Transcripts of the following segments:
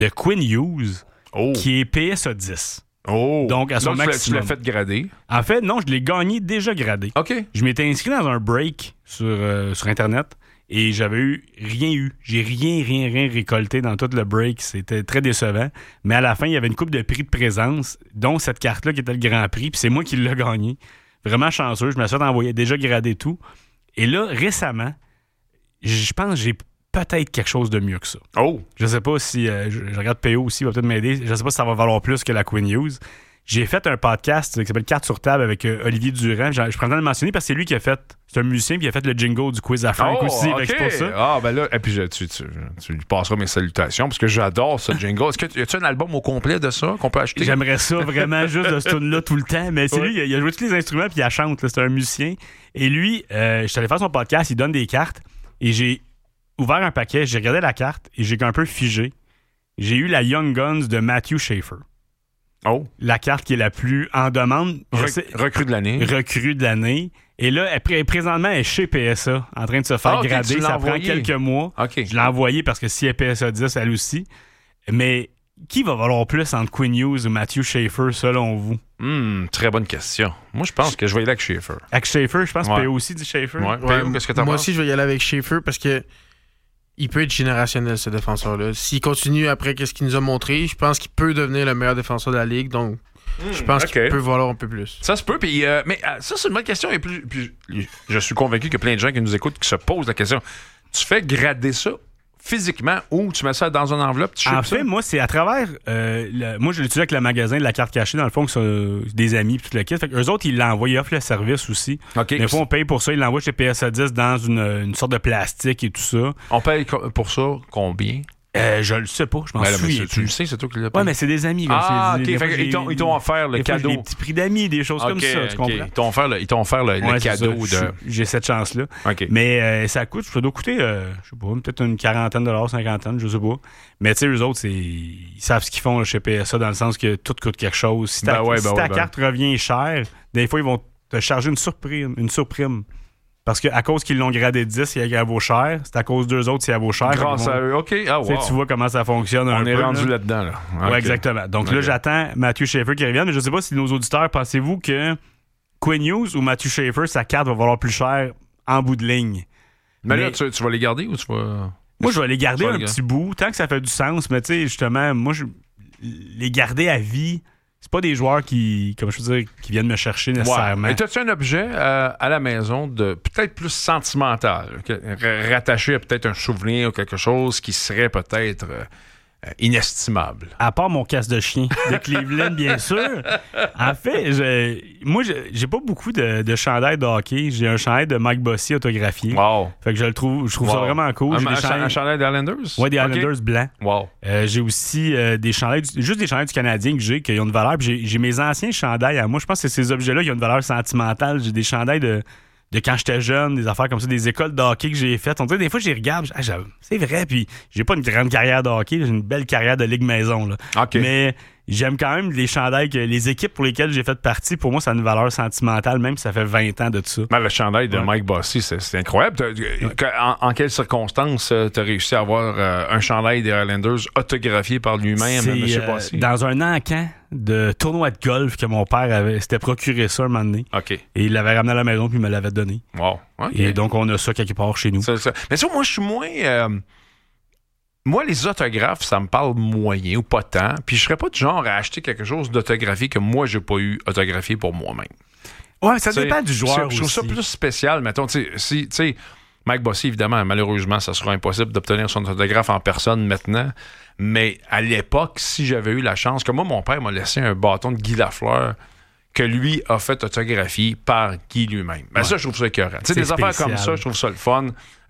de Quinn Hughes qui est PSA 10. Oh. Donc, à son maximum. Tu l'as fait grader. En fait, non, je l'ai gagné déjà gradé. OK. Je m'étais inscrit dans un break sur Internet et j'avais rien eu. J'ai rien récolté dans tout le break. C'était très décevant. Mais à la fin, il y avait une coupe de prix de présence, dont cette carte-là qui était le Grand Prix. Puis c'est moi qui l'ai gagné. Vraiment chanceux. Je me suis fait envoyer déjà gradé tout. Et là, récemment, je pense que j'ai peut-être quelque chose de mieux que ça. Oh! Je sais pas si... je regarde PO aussi, il va peut-être m'aider. Je sais pas si ça va valoir plus que la Quinn Hughes. J'ai fait un podcast qui s'appelle Cartes sur table avec Olivier Durand. Je prends le temps de le mentionner parce que c'est lui qui a fait... C'est un musicien qui a fait le jingle du quiz à Frank aussi. OK. C'est pour ça. Ah, ben là, et puis tu lui passeras mes salutations parce que j'adore ce jingle. Est-ce que y a-tu un album au complet de ça qu'on peut acheter? J'aimerais ça vraiment juste de ce tune-là tout le temps. Mais c'est lui, il a joué tous les instruments puis il chante. Là. C'est un musicien. Et lui, je suis allé faire son podcast, il donne des cartes et j'ai ouvert un paquet, j'ai regardé la carte et j'ai un peu figé. J'ai eu la Young Guns de Matthew Schaefer. Oh. La carte qui est la plus en demande. Recrue de l'année. Recrue de l'année. Et là, présentement, elle est chez PSA, en train de se faire grader. Ça prend quelques mois. Okay. Je l'ai envoyé parce que si elle est PSA 10, elle aussi. Mais qui va valoir plus entre Quinn Hughes ou Matthew Schaefer, selon vous? Très bonne question. Moi, je pense que je vais y aller avec Schaefer. Avec Schaefer, je pense que PO aussi dit Schaefer. Ouais. Qu'est-ce que t'en penses? Moi aussi, je vais y aller avec Schaefer parce que il peut être générationnel, ce défenseur-là. S'il continue après ce qu'il nous a montré, je pense qu'il peut devenir le meilleur défenseur de la Ligue. Donc, je pense qu'il peut valoir un peu plus. Ça se peut. Puis, mais ça, c'est une bonne question. Et puis, je suis convaincu qu'il y a plein de gens qui nous écoutent qui se posent la question. Tu fais grader ça physiquement ou tu mets ça dans une enveloppe? En fait, moi, c'est à travers... moi, je l'utilise avec le magasin de la carte cachée, dans le fond, que c'est des amis et tout le kit. Fait qu'eux autres, ils l'envoient, ils offrent le service aussi. Okay. Des fois, on paye pour ça. Ils l'envoient chez PSA 10 dans une sorte de plastique et tout ça. On paye pour ça combien? Je le sais pas, je m'en souviens. Tu le sais, c'est toi qui l'as payé. Ouais, mais c'est des amis. Là, OK. Ils t'ont offert le cadeau. Des petits prix d'amis, des choses comme ça, tu comprends? Ils t'ont offert le cadeau de... J'ai cette chance-là. OK. Mais ça doit coûter, je sais pas, peut-être une quarantaine de dollars, cinquantaine, je sais pas. Mais tu sais, eux autres, ils savent ce qu'ils font là, chez PSA, dans le sens que tout coûte quelque chose. Si ta carte revient chère, des fois, ils vont te charger une surprime. Parce qu'à cause qu'ils l'ont gradé 10, elle vaut cher. C'est à cause d'eux autres si elle vaut cher. Grâce à eux. OK. Ah, wow. Tu vois comment ça fonctionne un peu. On est rendu là-dedans. Là. Okay. Oui, exactement. Donc là, j'attends Matthew Schaefer qui revienne. Mais je ne sais pas si nos auditeurs, pensez-vous que Quinn Hughes ou Matthew Schaefer, sa carte va valoir plus cher en bout de ligne? Mais là, tu vas les garder ou tu vas... Moi, je vais les garder un petit bout, tant que ça fait du sens. Mais tu sais, justement, moi, les garder à vie... C'est pas des joueurs qui viennent me chercher nécessairement. Ouais. Et as-tu un objet à la maison de peut-être plus sentimental, rattaché à peut-être un souvenir ou quelque chose qui serait peut-être inestimable? À part mon casse de chien de Cleveland, bien sûr. En fait, j'ai pas beaucoup de chandails de hockey. J'ai un chandail de Mike Bossy autographié. Wow. Fait que je trouve ça vraiment cool. Un chandail des Islanders? Oui, des Islanders blancs. Wow. J'ai aussi des chandails du Canadien qui ont une valeur. Puis j'ai mes anciens chandails à moi. Je pense que c'est ces objets-là qui ont une valeur sentimentale. J'ai des chandails de quand j'étais jeune, des affaires comme ça, des écoles de hockey que j'ai faites. On dirait des fois, j'y regarde, c'est vrai, puis j'ai pas une grande carrière de hockey, j'ai une belle carrière de ligue maison. Là. Okay. Mais j'aime quand même les chandails, les équipes pour lesquelles j'ai fait partie, pour moi, ça a une valeur sentimentale, même si ça fait 20 ans de tout ça. Le chandail de Mike Bossy, c'est incroyable. En quelles circonstances t'as réussi à avoir un chandail des Islanders autographié par lui-même, M. Bossy? Dans un encan de tournoi de golf que mon père s'était procuré ça un moment donné. OK. Et il l'avait ramené à la maison puis il me l'avait donné. Wow. Okay. Et donc, on a ça quelque part chez nous. Mais ça, moi, je suis moins... Moi, les autographes, ça me parle moyen ou pas tant. Puis je serais pas du genre à acheter quelque chose d'autographié que moi, j'ai pas eu autographié pour moi-même. Ouais, ça dépend du joueur aussi. Je trouve ça plus spécial. Mettons, tu sais, Mike Bossy, évidemment, malheureusement, ça sera impossible d'obtenir son autographe en personne maintenant. Mais à l'époque, si j'avais eu la chance, que moi, mon père m'a laissé un bâton de Guy Lafleur que lui a fait autographier par Guy lui-même. Ben ça, je trouve ça écœurant. Tu sais, des affaires comme ça, je trouve ça le fun.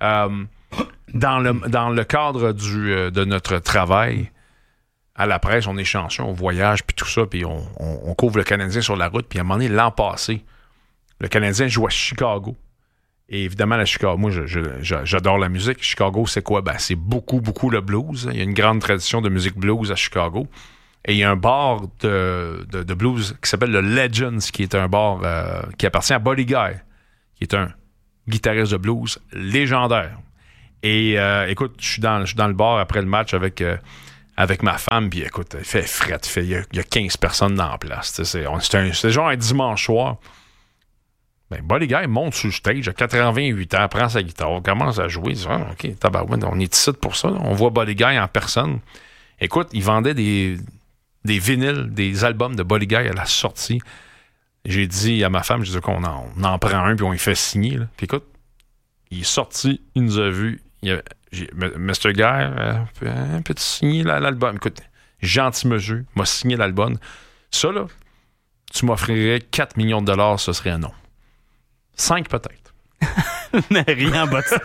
Dans le cadre de notre travail, à la presse, on est chanceux, on voyage, puis tout ça, puis on couvre le Canadien sur la route. Puis à un moment donné, l'an passé, le Canadien joue à Chicago. Et évidemment, à Chicago, moi, j'adore la musique. Chicago, c'est quoi? Ben, c'est beaucoup, beaucoup le blues. Il y a une grande tradition de musique blues à Chicago. Et il y a un bar de blues qui s'appelle le Legends, qui est un bar qui appartient à Buddy Guy, qui est un guitariste de blues légendaire. Et écoute, je suis dans le bar après le match avec avec ma femme, puis écoute, il fait frette, il y a 15 personnes dans la place. C'est genre un dimanche soir. Ben, Buddy Guy monte sur le stage à 88 ans, prend sa guitare, commence à jouer. Il dit, OK, tabarouette, on est ici pour ça. Là. On voit Buddy Guy en personne. Écoute, il vendait des vinyles, des albums de Buddy Guy à la sortie. J'ai dit à ma femme, je dis qu'on en prend un, puis on y fait signer. Là. Puis écoute, il est sorti, il nous a vus. Mr. Guy, peux-tu signer l'album? Écoute, gentil monsieur, m'a signé l'album. Ça, là, tu m'offrirais 4 millions de dollars, ce serait un non. 5 peut-être. Mais rien en bas de 5.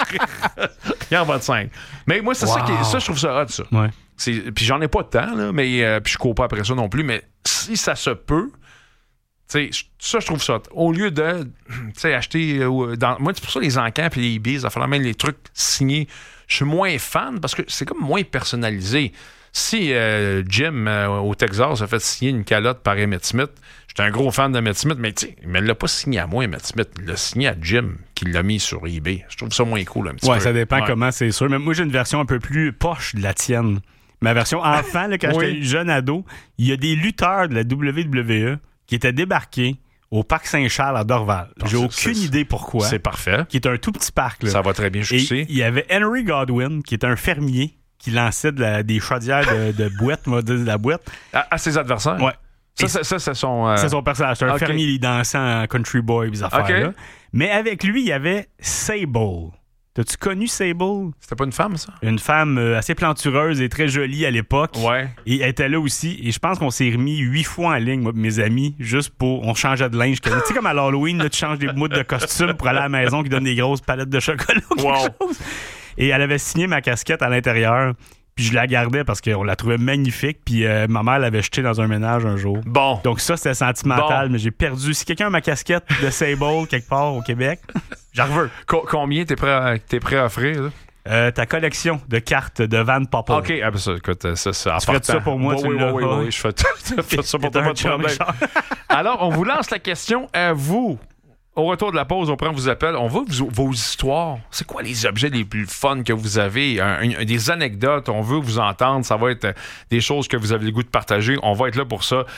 Rien en bas de 5. Mais moi, c'est ça, je trouve ça hot, ça. Ouais. Puis j'en ai pas de temps, là, mais puis je cours pas après ça non plus, mais si ça se peut, ça, je trouve ça hot. Au lieu de acheter... moi, c'est pour ça les encans et les eBay, ça fait même les trucs signés. Je suis moins fan parce que c'est comme moins personnalisé. Si Jim, au Texas, a fait signer une calotte par Emmitt Smith, j'étais un gros fan d'Emmitt Smith, mais il ne l'a pas signé à moi, Emmitt Smith. Il l'a signé à Jim, qui l'a mis sur eBay. Je trouve ça moins cool un petit peu. Ouais, ça dépend comment, c'est sûr. Mais moi, j'ai une version un peu plus poche de la tienne. Ma version enfant, là, quand j'étais jeune ado, il y a des lutteurs de la WWE qui étaient débarqués au Parc Saint-Charles à Dorval. J'ai aucune idée pourquoi. C'est parfait. Qui est un tout petit parc. Là. Ça va très bien jusqu'ici. Il y avait Henry Godwin, qui est un fermier, qui lançait des chaudières de boîte, on va dire de la boîte. À ses adversaires? Ouais. Ça, c'est son... C'est son personnage. C'est un fermier, il dansait en country boy, des affaires-là. Mais avec lui, il y avait Sable. T'as-tu connu Sable? C'était pas une femme, ça? Une femme assez plantureuse et très jolie à l'époque. Ouais. Et elle était là aussi. Et je pense qu'on s'est remis 8 fois en ligne, moi et mes amis, juste pour... On changeait de linge. Tu sais, comme à l'Halloween, là, tu changes des moutes de costume pour aller à la maison qui donne des grosses palettes de chocolat ou quelque chose. Et elle avait signé ma casquette à l'intérieur. Puis je la gardais parce qu'on la trouvait magnifique. Puis ma mère l'avait jetée dans un ménage un jour. Bon. Donc ça, c'était sentimental, mais j'ai perdu. Si quelqu'un a ma casquette de Sable quelque part au Québec, j'en veux. Combien t'es prêt à offrir, là? Ta collection de cartes de Van Poppel. OK, ça, écoute, ça tu ferais ça pour moi, oui, je fais ça pour toi. Alors, on vous lance la question à vous. Au retour de la pause, on prend vos appels. On veut vos histoires. C'est quoi les objets les plus fun que vous avez? Des anecdotes. On veut vous entendre. Ça va être des choses que vous avez le goût de partager. On va être là pour ça.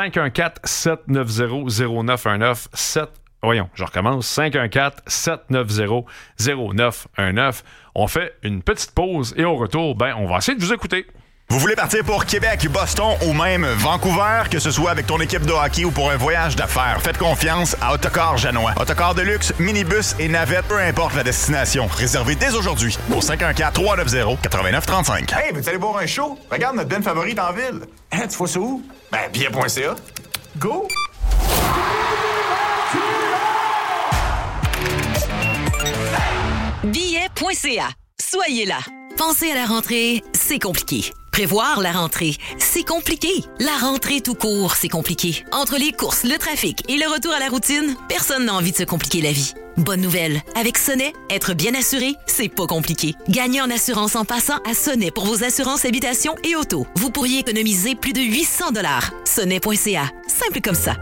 514-790-0919. Voyons, je recommence. 514-790-0919. On fait une petite pause et au retour, on va essayer de vous écouter. Vous voulez partir pour Québec, Boston ou même Vancouver, que ce soit avec ton équipe de hockey ou pour un voyage d'affaires, faites confiance à Autocar Janois. Autocar de luxe, minibus et navette, peu importe la destination. Réservez dès aujourd'hui au 514-390-8935. Hey, veux-tu aller voir un show? Regarde notre band favorite en ville. Hein, tu vois ça où? Billet.ca. Go! Billet.ca. Soyez là. Pensez à la rentrée, c'est compliqué. Prévoir la rentrée, c'est compliqué. La rentrée tout court, c'est compliqué. Entre les courses, le trafic et le retour à la routine, personne n'a envie de se compliquer la vie. Bonne nouvelle, avec Sonnet, être bien assuré, c'est pas compliqué. Gagnez en assurance en passant à Sonnet pour vos assurances habitation et auto. Vous pourriez économiser plus de 800 $. Sonnet.ca, simple comme ça.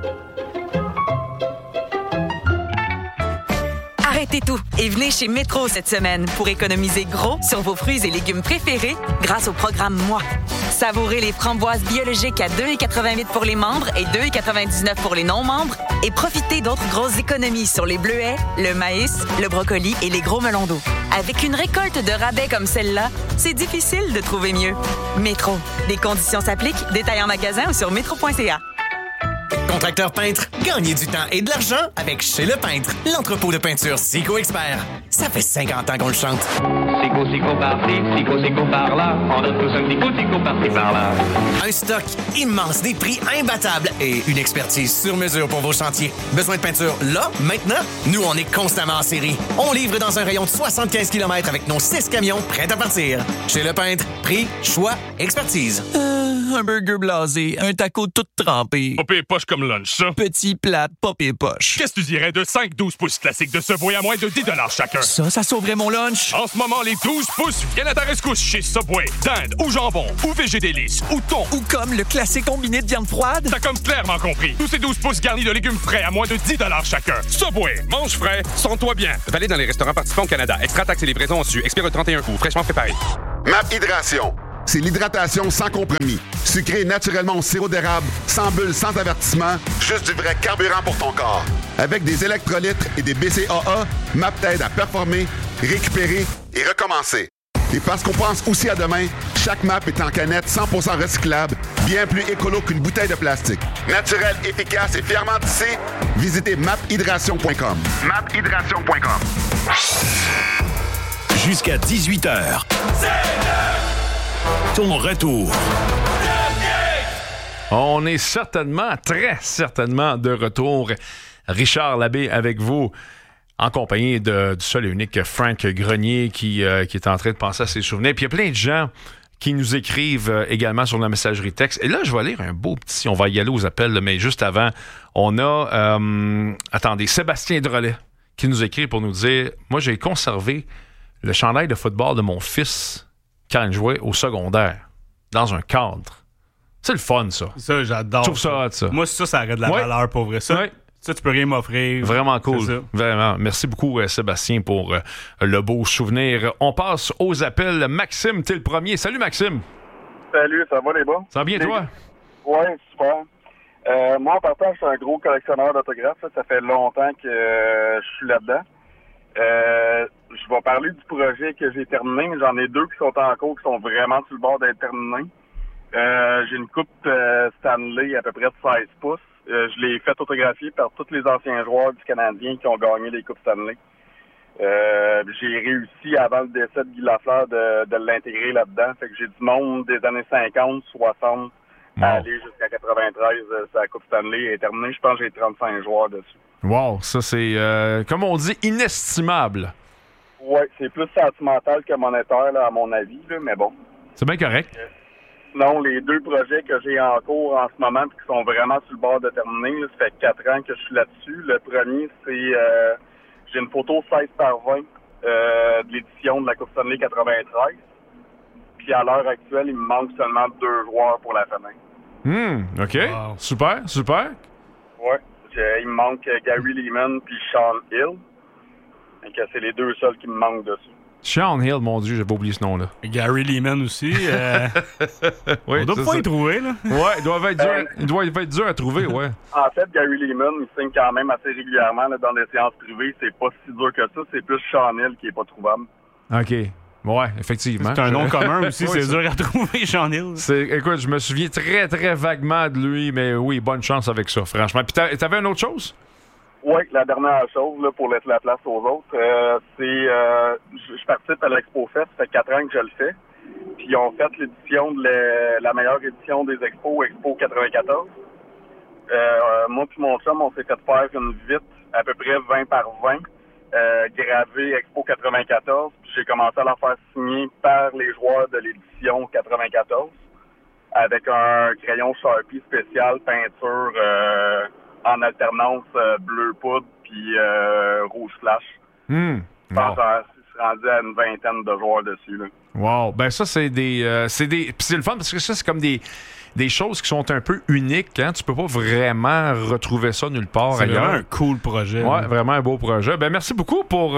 Arrêtez tout et venez chez Métro cette semaine pour économiser gros sur vos fruits et légumes préférés grâce au programme Moi. Savourez les framboises biologiques à 2,88 pour les membres et 2,99 pour les non-membres et profitez d'autres grosses économies sur les bleuets, le maïs, le brocoli et les gros melons d'eau. Avec une récolte de rabais comme celle-là, c'est difficile de trouver mieux. Métro. Des conditions s'appliquent. Détails en magasin ou sur métro.ca. Contracteur peintre, gagnez du temps et de l'argent avec Chez Le Peintre, l'entrepôt de peinture Sico Expert. Ça fait 50 ans qu'on le chante. Sico, Sico par-ci, Sico, Sico par-là. On a tous un petit coup, Sico par-ci, par-là. Un stock immense, des prix imbattables et une expertise sur mesure pour vos chantiers. Besoin de peinture là, maintenant? Nous, on est constamment en série. On livre dans un rayon de 75 km avec nos 6 camions prêts à partir. Chez Le Peintre, prix, choix, expertise. Un burger blasé, un taco tout trempé. Pas pire poche comme lunch, ça. Petit plat, pas pire poche. Qu'est-ce que tu dirais de 5-12 pouces classiques de Subway à moins de 10 $ chacun? Ça sauverait mon lunch. En ce moment, les 12 pouces viennent à ta rescousse chez Subway. Dinde ou jambon, ou végé délice, ou thon. Ou comme le classique combiné de viande froide. T'as comme clairement compris. Tous ces 12 pouces garnis de légumes frais à moins de 10 $ chacun. Subway, mange frais, sens-toi bien. Valide dans les restaurants participants au Canada. Extra taxes et livraison en su. Expire le 31 août. Fraîchement préparé. MAP Hydration. c'est l'hydratation sans compromis. Sucré naturellement au sirop d'érable, sans bulles, sans avertissement, juste du vrai carburant pour ton corps. Avec des électrolytes et des BCAA, MAP t'aide à performer, récupérer et recommencer. Et parce qu'on pense aussi à demain, chaque MAP est en canette 100% recyclable, bien plus écolo qu'une bouteille de plastique. Naturel, efficace et fièrement tissé, visitez maphydration.com. maphydration.com. Jusqu'à 18h. Ton retour. On est certainement, très certainement de retour. Richard Labbé avec vous, en compagnie du seul et unique Frank Grenier qui est en train de penser à ses souvenirs. Puis il y a plein de gens qui nous écrivent également sur la messagerie texte. Et là, je vais lire un beau petit... On va y aller aux appels, mais juste avant, on a... attendez, Sébastien Drolet qui nous écrit pour nous dire « Moi, j'ai conservé le chandail de football de mon fils quand il jouait au secondaire, dans un cadre. » C'est le fun, ça. Ça, j'adore. Je trouve ça hot, ça. Moi, ça aurait de la valeur pour vrai. Ça, ça, tu peux rien m'offrir. Vraiment cool. Vraiment. Merci beaucoup, Sébastien, pour le beau souvenir. On passe aux appels. Maxime, t'es le premier. Salut, Maxime. Salut, ça va les bons? Ça va bien, toi? Oui, super. Moi, en partant, je suis un gros collectionneur d'autographes. Ça fait longtemps que je suis là-dedans. Je vais parler du projet que j'ai terminé, mais j'en ai 2 qui sont en cours, qui sont vraiment sur le bord d'être terminés. J'ai une coupe Stanley à peu près de 16 pouces. Je l'ai fait autographier par tous les anciens joueurs du Canadien qui ont gagné les coupes Stanley. J'ai réussi, avant le décès de Guy Lafleur, de l'intégrer là-dedans. Fait que j'ai du monde des années 50, 60, à aller jusqu'à 93. Sa coupe Stanley est terminée. Je pense que j'ai 35 joueurs dessus. Wow, ça c'est, comme on dit, inestimable. Oui, c'est plus sentimental que monétaire, là, à mon avis, là, mais bon. C'est bien correct. Sinon, les 2 projets que j'ai en cours en ce moment et qui sont vraiment sur le bord de terminer, là, ça fait 4 ans que je suis là-dessus. Le premier, c'est j'ai une photo 16x20 de l'édition de la Coupe Stanley 93. Puis à l'heure actuelle, il me manque seulement 2 joueurs pour la finale. OK. Wow. Super, super. Ouais. Il me manque Gary Leeman puis Sean Hill. Donc, c'est les 2 seuls qui me manquent dessus. Sean Hill, mon Dieu, j'avais oublié ce nom-là. Gary Leeman aussi. Oui, on doit pas y trouver, là. Ouais, il doit être dur à trouver, ouais. En fait, Gary Leeman, il signe quand même assez régulièrement là, dans des séances privées. C'est pas si dur que ça. C'est plus Sean Hill qui est pas trouvable. OK. Ouais, effectivement. C'est un nom commun aussi, c'est dur à trouver, Sean Hill. Écoute, je me souviens très, très vaguement de lui, mais oui, bonne chance avec ça, franchement. Puis t'avais une autre chose? Oui, la dernière chose, là, pour laisser la place aux autres, je participe à l'Expo Fest, ça fait 4 ans que je le fais. Puis ils ont fait l'édition de la meilleure édition des expos, Expo 94. Moi puis mon chum, on s'est fait faire une vitre à peu près 20 par 20, gravée Expo 94. Puis j'ai commencé à la faire signer par les joueurs de l'édition 94 avec un crayon Sharpie spécial, peinture en alternance bleu poudre puis rouge flash. Je pense que je suis rendu à une 20aine de joueurs dessus. Là. Wow! Ben ça, c'est des... Puis c'est le fun parce que ça, c'est comme des choses qui sont un peu uniques. Hein? Tu peux pas vraiment retrouver ça nulle part c'est ailleurs. C'est vraiment un cool projet. Ouais, vraiment un beau projet. Ben merci beaucoup pour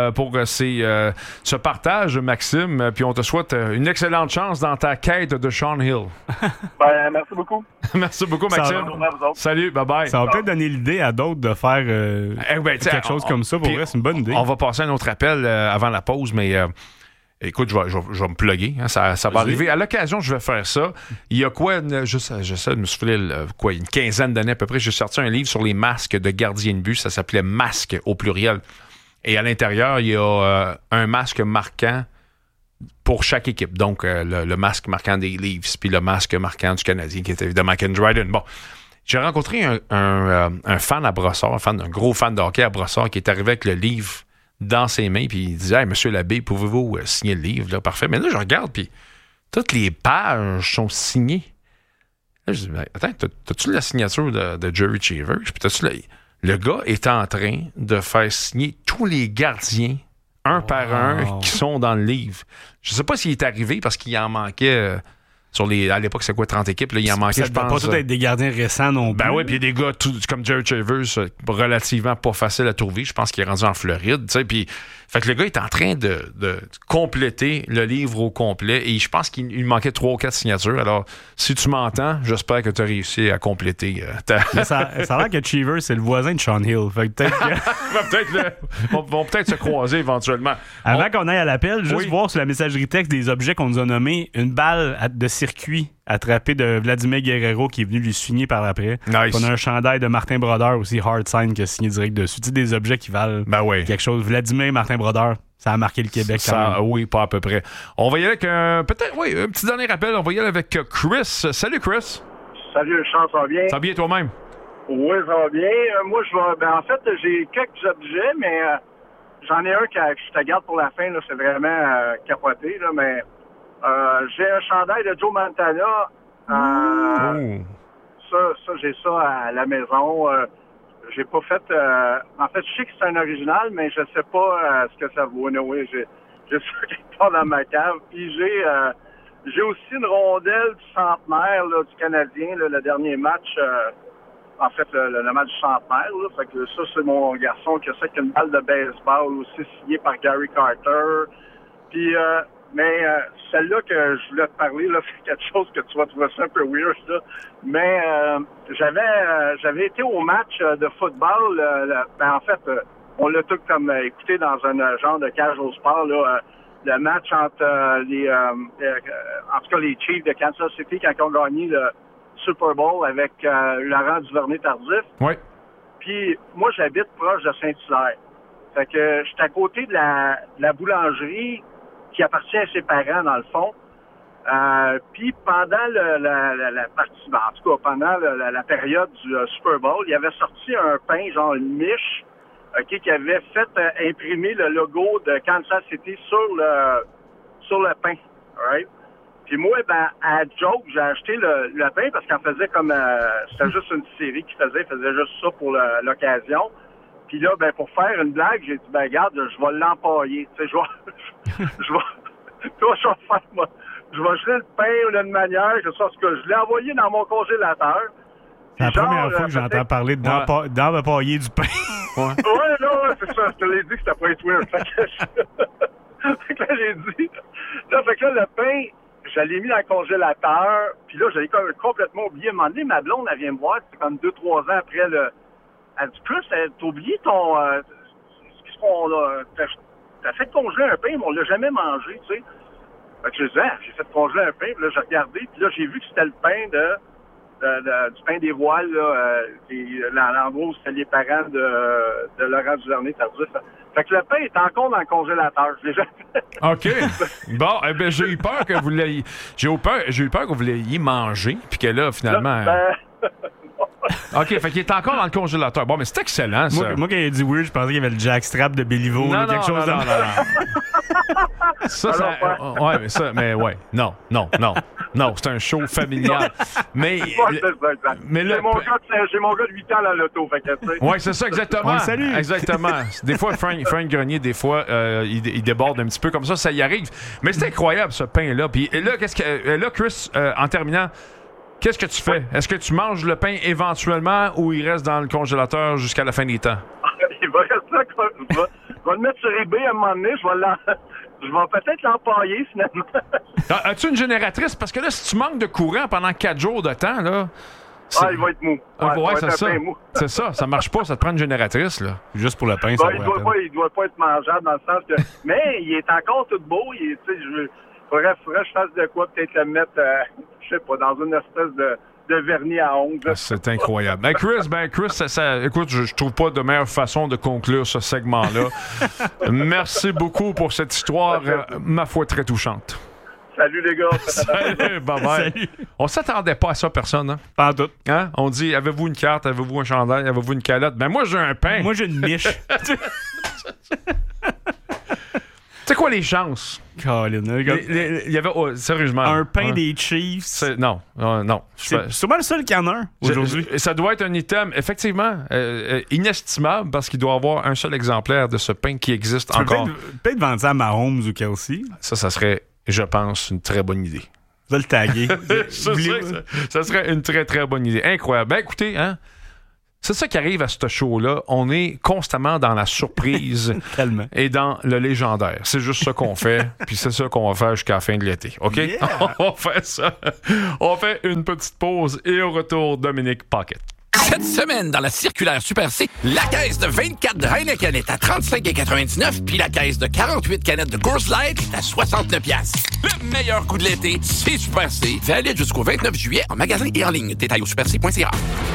ce partage, Maxime. Puis on te souhaite une excellente chance dans ta quête de Sean Hill. Ben, merci beaucoup. Merci beaucoup, Maxime. Salut, bye-bye. Ça va peut-être donner l'idée à d'autres de faire quelque chose comme ça. Pour vrai, c'est une bonne idée. On va passer à un autre appel avant la pause, mais... Écoute, je vais me plugger. Hein, ça va arriver. À l'occasion, je vais faire ça. Il y a quoi, j'essaie de me souffler, une quinzaine d'années à peu près, j'ai sorti un livre sur les masques de gardiens de but. Ça s'appelait « Masque » au pluriel. Et à l'intérieur, il y a un masque marquant pour chaque équipe. Donc, le masque marquant des Leafs, puis le masque marquant du Canadien, qui est évidemment Ken Dryden. Bon, j'ai rencontré un fan à Brossard, un gros fan de hockey à Brossard, qui est arrivé avec le livre dans ses mains, puis il disait « Hey, monsieur Labbé, pouvez-vous signer le livre? » Là, parfait. Mais là, je regarde, puis toutes les pages sont signées. Là, je dis « Attends, t'as-tu la signature de Jerry Cheever? » Puis t'as-tu le gars est en train de faire signer tous les gardiens, un par un, qui sont dans le livre. Je sais pas s'il est arrivé parce qu'il en manquait À l'époque, c'est quoi, 30 équipes? Là, il en manquait, je pense. Ça ne pas tout être des gardiens récents non plus. Ben oui, puis il y a des gars comme Jerry Chivers, relativement pas facile à trouver. Je pense qu'il est rendu en Floride. Puis, fait que le gars est en train de compléter le livre au complet. Et je pense qu'il manquait 3 ou 4 signatures. Alors, si tu m'entends, j'espère que tu as réussi à compléter ça a l'air que Chivers, c'est le voisin de Sean Hill. Fait que peut-être vont peut-être se croiser éventuellement. Avant qu'on aille à l'appel, juste voir sur la messagerie texte des objets qu'on nous a nommés, une balle de circuit attrapée de Vladimir Guerrero qui est venu lui signer par après. Nice. On a un chandail de Martin Brodeur aussi, Hard Sign, qui a signé direct dessus. Tu sais, des objets qui valent quelque chose. Vladimir Martin Brodeur, ça a marqué le Québec quand même. Oui, pas à peu près. On va y aller avec un petit dernier rappel. On va y aller avec Chris. Salut Chris. Salut Charles, ça va bien? Ça va bien toi-même? Oui, ça va bien. Moi, en fait, j'ai quelques objets, mais j'en ai un que je te garde pour la fin. Là, c'est vraiment capoté, là, mais j'ai un chandail de Joe Montana. Ça, j'ai ça à la maison. J'ai pas fait... en fait, je sais que c'est un original, mais je sais pas ce que ça vaut. Oui, j'ai ça quelque part dans ma cave. Puis j'ai aussi une rondelle du centenaire là, du Canadien, là, le dernier match... en fait, le match du centenaire. Là, fait que ça, c'est mon garçon qui a ça avec une balle de baseball aussi signée par Gary Carter. Puis... mais celle-là que je voulais te parler, là, c'est quelque chose que tu vas trouver ça un peu weird, ça. Mais j'avais été au match de football. En fait, on l'a tout comme écouté dans un genre de casual sport, là, le match entre en tout cas les Chiefs de Kansas City quand ils ont gagné le Super Bowl avec Laurent Duvernay-Tardif. Oui. Puis moi, j'habite proche de Saint-Hilaire. Fait que j'étais à côté de la boulangerie qui appartient à ses parents, dans le fond. Puis pendant la partie, en tout cas, pendant la période du Super Bowl, il avait sorti un pain, genre une miche, qui avait fait imprimer le logo de Kansas City sur le pain. Right? Puis moi, à joke, j'ai acheté le pain parce qu'en faisait comme... c'était juste une série qu'il faisait. Il faisait juste ça pour l'occasion. Puis là, pour faire une blague, j'ai dit, regarde, je vais l'empailler. Tu sais, je vais jeter le pain d'une manière, que je l'ai envoyé dans mon congélateur. C'est la première fois que j'entends parler d'empailler du pain. Ouais, c'est ça. Je te l'ai dit que c'était pas être weird. Fait que là, j'ai dit... Là, fait que là, le pain, je l'ai mis dans le congélateur. Puis là, j'avais complètement oublié. À un moment donné, ma blonde, elle vient me voir. C'est comme 2-3 ans après le... Elle dit, Chris, t'as oublié ton... qu'est-ce qu'on a... T'as fait congeler un pain, mais on l'a jamais mangé, tu sais. Fait que je disais, j'ai fait congeler un pain, puis là, j'ai regardé, puis là, j'ai vu que c'était le pain du pain des voiles, là, l'endroit où c'était les parents de Laurent Duvernay-Tardif. Fait que le pain est encore dans le congélateur. Je l'ai jamais fait. OK. Bon, j'ai eu peur que vous l'ayez... J'ai eu peur que vous l'ayez mangé, puis que là, finalement... OK, fait qu'il est encore dans le congélateur. Bon, mais c'est excellent, ça. Moi quand il a dit weird, je pensais qu'il y avait le jackstrap de Béliveau. Non, quelque chose non. Non, c'est un show familial. Mais j'ai mon gars de 8 ans dans l'auto, fait que tu sais. Oui, c'est ça, exactement. On le salue. Exactement. Des fois, Frank Grenier, il déborde un petit peu comme ça y arrive. Mais c'est incroyable, ce pain-là. Puis là, Chris, en terminant, qu'est-ce que tu fais? Est-ce que tu manges le pain éventuellement ou il reste dans le congélateur jusqu'à la fin des temps? Il va rester là. Je vais le mettre sur eBay à un moment donné. Je vais peut-être l'empailler, finalement. As-tu une génératrice? Parce que là, si tu manques de courant pendant 4 jours de temps, là... il va être mou. C'est ça. C'est ça. Ça marche pas. Ça te prend une génératrice, là. Juste pour le pain, ça il doit pas être mangeable dans le sens que... Mais il est encore tout beau. Faudrait que je fasse de quoi, peut-être le mettre, je sais pas, dans une espèce de vernis à ongles. C'est incroyable. Chris, écoute, je trouve pas de meilleure façon de conclure ce segment-là. Merci beaucoup pour cette histoire, ma foi, très touchante. Salut les gars. Salut, bye-bye. Salut. On s'attendait pas à ça, personne. Hein? Pas en tout. Hein? On dit, avez-vous une carte, avez-vous un chandail, avez-vous une calotte? Moi, j'ai un pain. Moi, j'ai une miche. C'est quoi les chances? Colin, il y avait sérieusement un pain des Chiefs. Non. C'est sûrement le seul qu'il y en a un aujourd'hui. Ça doit être un item effectivement inestimable parce qu'il doit y avoir un seul exemplaire de ce pain qui existe encore. Peut-être vendre ça à Mahomes ou Kelsey. Ça serait, je pense, une très bonne idée. Je vais le taguer. ça serait une très, très bonne idée. Incroyable. Ben, écoutez, hein, c'est ça qui arrive à ce show-là. On est constamment dans la surprise et dans le légendaire. C'est juste ça qu'on fait, puis c'est ça qu'on va faire jusqu'à la fin de l'été. OK? Yeah. On fait ça. On fait une petite pause et au retour, Dominique Paquette. Cette semaine, dans la circulaire Super C, la caisse de 24 de Heineken est à 35,99 puis la caisse de 48 canettes de Coors Light est à 69 $. Le meilleur coup de l'été, c'est Super C. Valide jusqu'au 29 juillet en magasin et en ligne. Détail au superc.ca.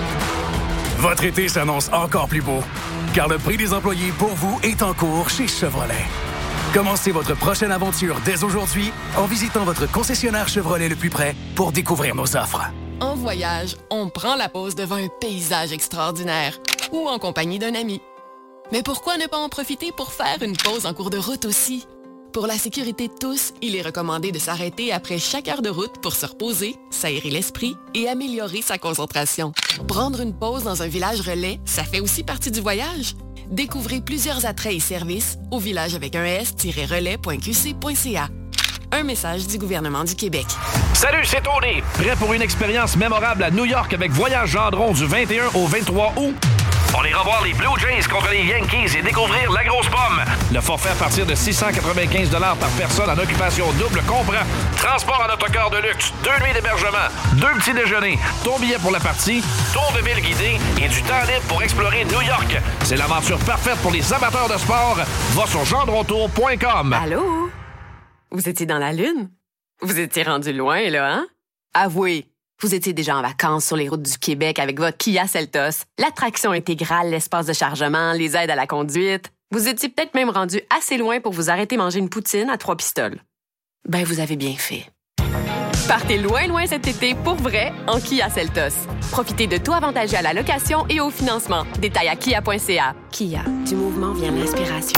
Votre été s'annonce encore plus beau, car le prix des employés pour vous est en cours chez Chevrolet. Commencez votre prochaine aventure dès aujourd'hui en visitant votre concessionnaire Chevrolet le plus près pour découvrir nos offres. En voyage, on prend la pause devant un paysage extraordinaire ou en compagnie d'un ami. Mais pourquoi ne pas en profiter pour faire une pause en cours de route aussi? Pour la sécurité de tous, il est recommandé de s'arrêter après chaque heure de route pour se reposer, s'aérer l'esprit et améliorer sa concentration. Prendre une pause dans un village relais, ça fait aussi partie du voyage. Découvrez plusieurs attraits et services au village avec un s-relais.qc.ca. Un message du gouvernement du Québec. Salut, c'est Tony. Prêt pour une expérience mémorable à New York avec Voyage Gendron du 21 au 23 août? On ira voir les Blue Jays contre les Yankees et découvrir la grosse pomme. Le forfait à partir de 695 $ par personne en occupation double comprend transport en autocar de luxe, 2 nuits d'hébergement, 2 petits déjeuners, ton billet pour la partie, tour de ville guidé et du temps libre pour explorer New York. C'est l'aventure parfaite pour les amateurs de sport. Va sur gendrontour.com. Allô? Vous étiez dans la Lune? Vous étiez rendu loin, là, hein? Avouez, vous étiez déjà en vacances sur les routes du Québec avec votre Kia Seltos, l'attraction intégrale, l'espace de chargement, les aides à la conduite. Vous étiez peut-être même rendu assez loin pour vous arrêter manger une poutine à 3 pistoles. Ben, vous avez bien fait. Partez loin, loin cet été pour vrai en Kia Seltos. Profitez de tout avantagé à la location et au financement. Détails à kia.ca. Kia, du mouvement vient l'inspiration.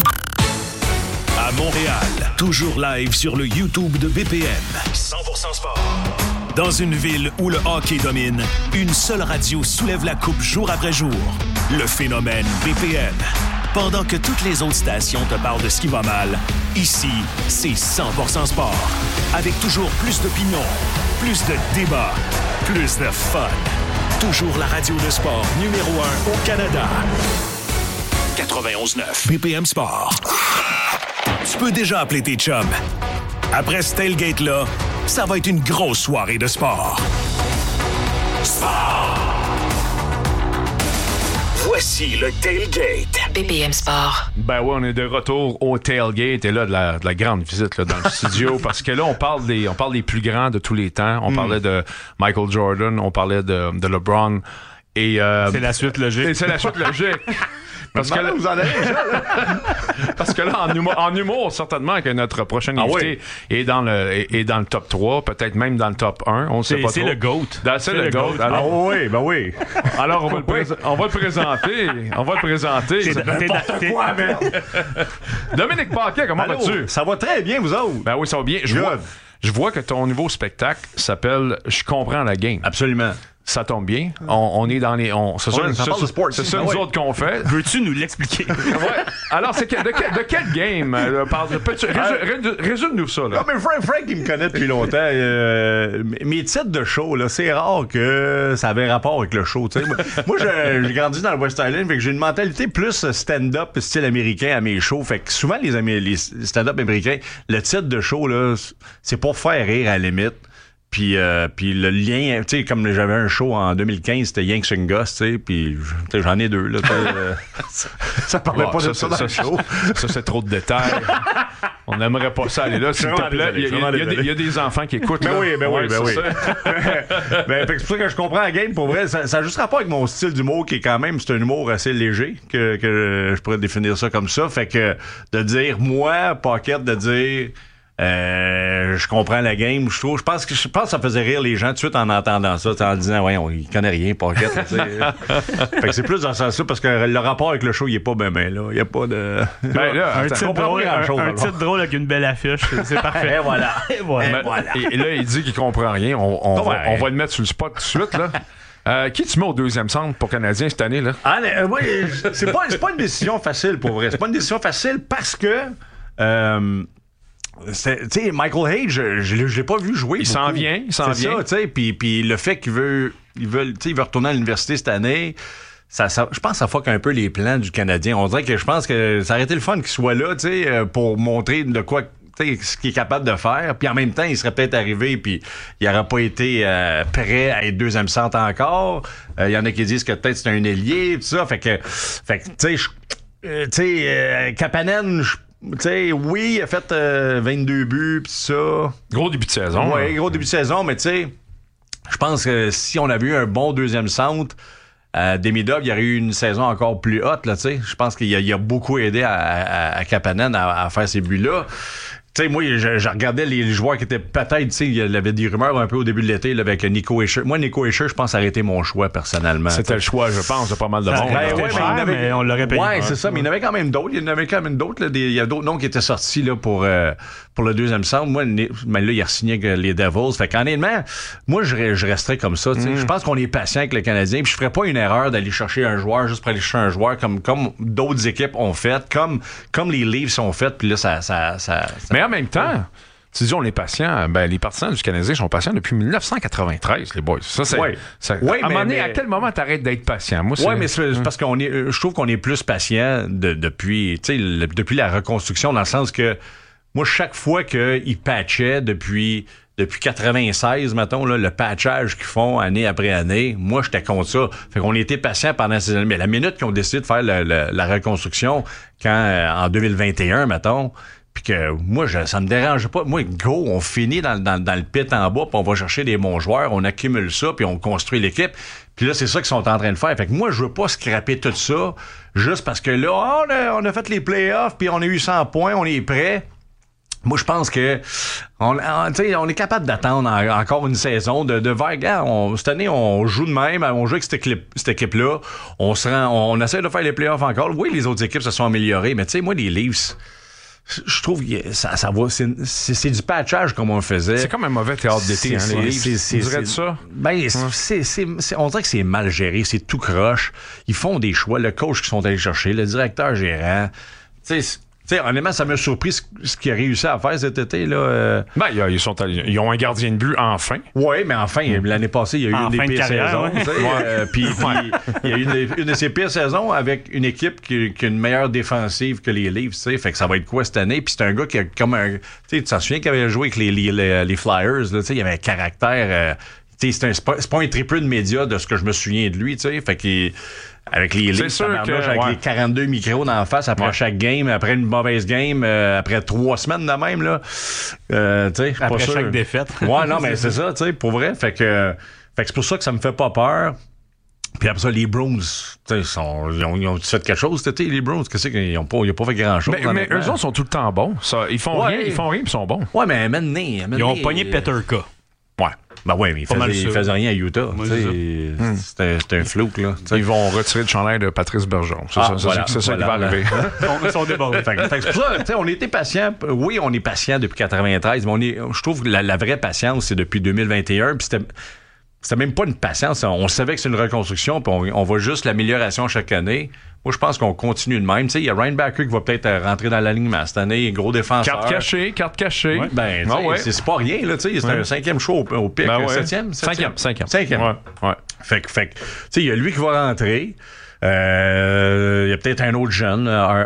À Montréal, toujours live sur le YouTube de BPM. 100% sport. Dans une ville où le hockey domine, une seule radio soulève la coupe jour après jour. Le phénomène BPM. Pendant que toutes les autres stations te parlent de ce qui va mal, ici, c'est 100% sport. Avec toujours plus d'opinions, plus de débats, plus de fun. Toujours la radio de sport numéro 1 au Canada. 91.9 BPM Sport. Tu peux déjà appeler tes chums. Après ce tailgate-là, ça va être une grosse soirée de sport. Sport! Voici le tailgate. BPM Sport. Ben ouais, on est de retour au tailgate et là, de la grande visite là, dans le studio parce que là, on parle des plus grands de tous les temps. On parlait de Michael Jordan, on parlait de LeBron. Et, c'est la suite logique. C'est la suite logique. Parce que là, vous en avez parce que là, en humour, certainement que notre prochain invité est dans le top 3, peut-être même dans le top 1. On ne sait pas trop. C'est le GOAT. C'est le GOAT. Alors, oui, ben oui. Alors, on va le présenter. On va le présenter. Dominique Paquet, comment vas-tu? Ça va très bien, vous autres. Ben oui, ça va bien. Je vois que ton nouveau spectacle s'appelle « Je comprends la game ». Absolument. Ça tombe bien. On est dans les... C'est ça nous autres qu'on fait. Veux-tu nous l'expliquer? Ouais. Alors, de quel game? Résume-nous ça. Là. Non, mais Frank, il me connaît depuis longtemps. Mes titres de show, là, c'est rare que ça avait rapport avec le show. T'sais. Moi, j'ai grandi dans le West Island, fait que j'ai une mentalité plus stand-up style américain à mes shows. Fait que souvent, les stand-up américains, le titre de show, là, c'est pour faire rire à la limite. Puis le lien, tu sais, comme j'avais un show en 2015, c'était Yanks and Gus, tu sais, puis j'en ai 2, là. Ça parlait pas de ça dans le show. Ça, c'est trop de détails. On n'aimerait pas ça aller là, s'il te plaît. Il y a des enfants qui écoutent. Ben oui. C'est pour ça que je comprends la game, pour vrai. Ça a juste rapport avec mon style d'humour, qui est quand même, c'est un humour assez léger, que je pourrais définir ça comme ça. Fait que de dire, moi, Paquette, de dire... je comprends la game, je pense que ça faisait rire les gens tout de suite en entendant ça, en disant ouais, il connaît rien, Paquette. Fait que c'est plus dans ce sens-là parce que le rapport avec le show, il est pas ben là. Il y a pas de. Un titre drôle avec une belle affiche, c'est parfait. Et voilà. Et là, il dit qu'il comprend rien. On va le mettre sur le spot tout de suite là. Qui tu mets au deuxième centre pour Canadiens cette année là? Oui, c'est pas une décision facile pour vrai. C'est pas une décision facile parce que Tu sais, Michael Hayes, je l'ai pas vu jouer. Il s'en vient. C'est ça, tu sais. Puis le fait qu'il veut retourner à l'université cette année, je pense que ça fuck un peu les plans du Canadien. On dirait que je pense que ça aurait été le fun qu'il soit là, tu sais, pour montrer de quoi, tu sais, ce qu'il est capable de faire. Puis en même temps, il serait peut-être arrivé, puis il n'aurait pas été prêt à être deuxième centre encore. Il y en a qui disent que peut-être c'est un ailier, tout ça. Fait que tu sais, Kapanen, tu sais, oui, il a fait 22 buts, pis ça. Gros début de saison. Oui, gros début de saison, mais tu sais, je pense que si on avait eu un bon deuxième centre, Demidov, il y aurait eu une saison encore plus haute, là, tu sais. Je pense qu'il a beaucoup aidé à Kapanen à faire ces buts-là. Tu sais, moi, je regardais les joueurs qui étaient peut-être, tu sais, il y avait des rumeurs un peu au début de l'été là, avec Nico Hischier. Moi, Nico Hischier, je pense que ça aurait été mon choix personnellement. C'était le choix, je pense, de pas mal de monde. Mais on l'aurait payé. Ouais, c'est ça, mais il y en avait quand même d'autres. Il y a d'autres noms qui étaient sortis là, pour le deuxième centre. Moi, mais là, il a signé avec les Devils. Fait qu'honnêtement, moi, je resterais comme ça. Je pense qu'on est patient avec le Canadien. Puis je ferais pas une erreur d'aller chercher un joueur juste pour aller chercher un joueur comme d'autres équipes ont fait, comme les Leafs ont fait. Puis là, ça mais en même temps, tu dis on est patient, ben les partisans du Canadien sont patients depuis 1993, les boys. Ça, c'est. À un moment donné, à quel moment t'arrêtes d'être patient? Moi, mais c'est parce qu'on est. Je trouve qu'on est plus patient depuis la reconstruction, dans le sens que moi, chaque fois qu'ils patchaient depuis 96, mettons, là, le patchage qu'ils font année après année, moi, j'étais contre ça. Fait qu'on était patient pendant ces années. Mais la minute qu'ils ont décidé de faire la reconstruction, en 2021, mettons, puis que moi, ça me dérange pas. Moi, go, on finit dans le pit en bas, puis on va chercher des bons joueurs, on accumule ça, puis on construit l'équipe. Puis là, c'est ça qu'ils sont en train de faire. Fait que moi, je veux pas scraper tout ça juste parce que là, on a fait les playoffs, puis on a eu 100 points, on est prêt. Moi, je pense que on est capable d'attendre encore une saison de vague. Cette année, on joue de même, on joue avec cette équipe-là. On essaie de faire les playoffs encore. Oui, les autres équipes se sont améliorées, mais tu sais, moi, les Leafs, je trouve que ça va. C'est du patchage comme on le faisait. C'est comme un mauvais théâtre d'été, les Leafs. Tu dirais de ça? Ben, on dirait que c'est mal géré, c'est tout croche. Ils font des choix, le coach qu'ils sont allés chercher, le directeur gérant. Tu sais, honnêtement, ça m'a surpris ce qu'il a réussi à faire cet été, là. Ben, ils ont un gardien de but, enfin. Oui, mais enfin, l'année passée, il y a eu une des pires saisons. Puis il y a eu une de ses pires saisons avec une équipe qui a une meilleure défensive que les Leafs, tu sais. Fait que ça va être quoi cette année? Puis c'est un gars qui a comme un... Tu sais, tu t'en souviens qu'il avait joué avec les Flyers, là, tu sais, il avait un caractère... tu sais, c'est pas un triple de médias de ce que je me souviens de lui, tu sais. Fait qu'il... Avec les Leafs, avec les 42 micros d'en face après chaque game, après une mauvaise game, après 3 semaines de même, là. Après chaque défaite. Ouais, non, mais c'est ça, tu sais, pour vrai. Fait que c'est pour ça que ça me fait pas peur. Puis après ça, les Bruins, ils ont fait quelque chose cet été, les Bruins. Qu'est-ce qu'ils n'ont pas fait grand-chose? Mais eux autres sont tout le temps bons. Ils font rien, puis ils sont bons. Ouais, mais maintenant... Ils ont pogné Peterka. Ouais. Ben ouais, mais il faisait rien à Utah. C'était un flou, là. Ils vont retirer le chandail de Patrice Bergeron. C'est ça qui va arriver. Ils sont débordés. C'est pour ça, on était patients. Oui, on est patients depuis 93, mais je trouve que la vraie patience, c'est depuis 2021. Puis c'était même pas une patience. On savait que c'est une reconstruction, puis on voit juste l'amélioration chaque année. Moi, je pense qu'on continue de même. Il y a Ryan Backer qui va peut-être rentrer dans l'alignement cette année, gros défenseur. Carte cachée. Ouais. Ben, c'est pas rien, là. C'est un 5e show au pic. 7e? 5e. Ouais. Fait que il y a lui qui va rentrer. Il y a peut-être un autre jeune,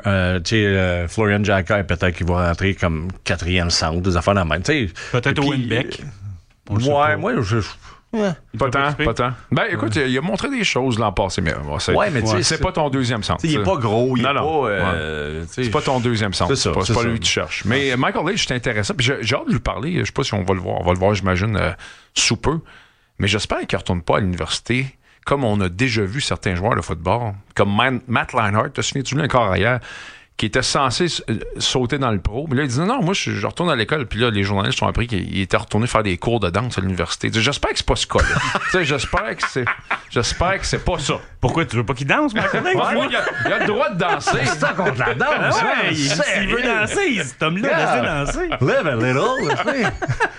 Florian Jacquet, peut-être qui va rentrer comme 4e centre, des affaires dans la même. Peut-être Owen Beck. Ouais, moi, Pas tant. Ben, écoute, il a montré des choses l'an passé, mais c'est pas ton deuxième centre. Il est pas gros, il est pas... c'est pas ton deuxième centre. C'est pas lui que tu cherches. Mais Michael Leach, c'est intéressant. Puis j'ai hâte de lui parler. Je sais pas si on va le voir. On va le voir, j'imagine, sous peu. Mais j'espère qu'il ne retourne pas à l'université comme on a déjà vu certains joueurs de football. Comme Matt Leinart, te souviens-tu lui encore ailleurs, qui était censé sauter dans le pro. Mais là, il disait non, moi, je retourne à l'école. Puis là, les journalistes ont appris qu'il était retourné faire des cours de danse à l'université. J'espère que c'est pas ce cas-là. J'espère que c'est pas ça. Pourquoi tu veux pas qu'il danse, Michael Leach? Il a le droit de danser. C'est ça contre la danse. S'il veut danser, cet homme-là, laissez danser. Live a little.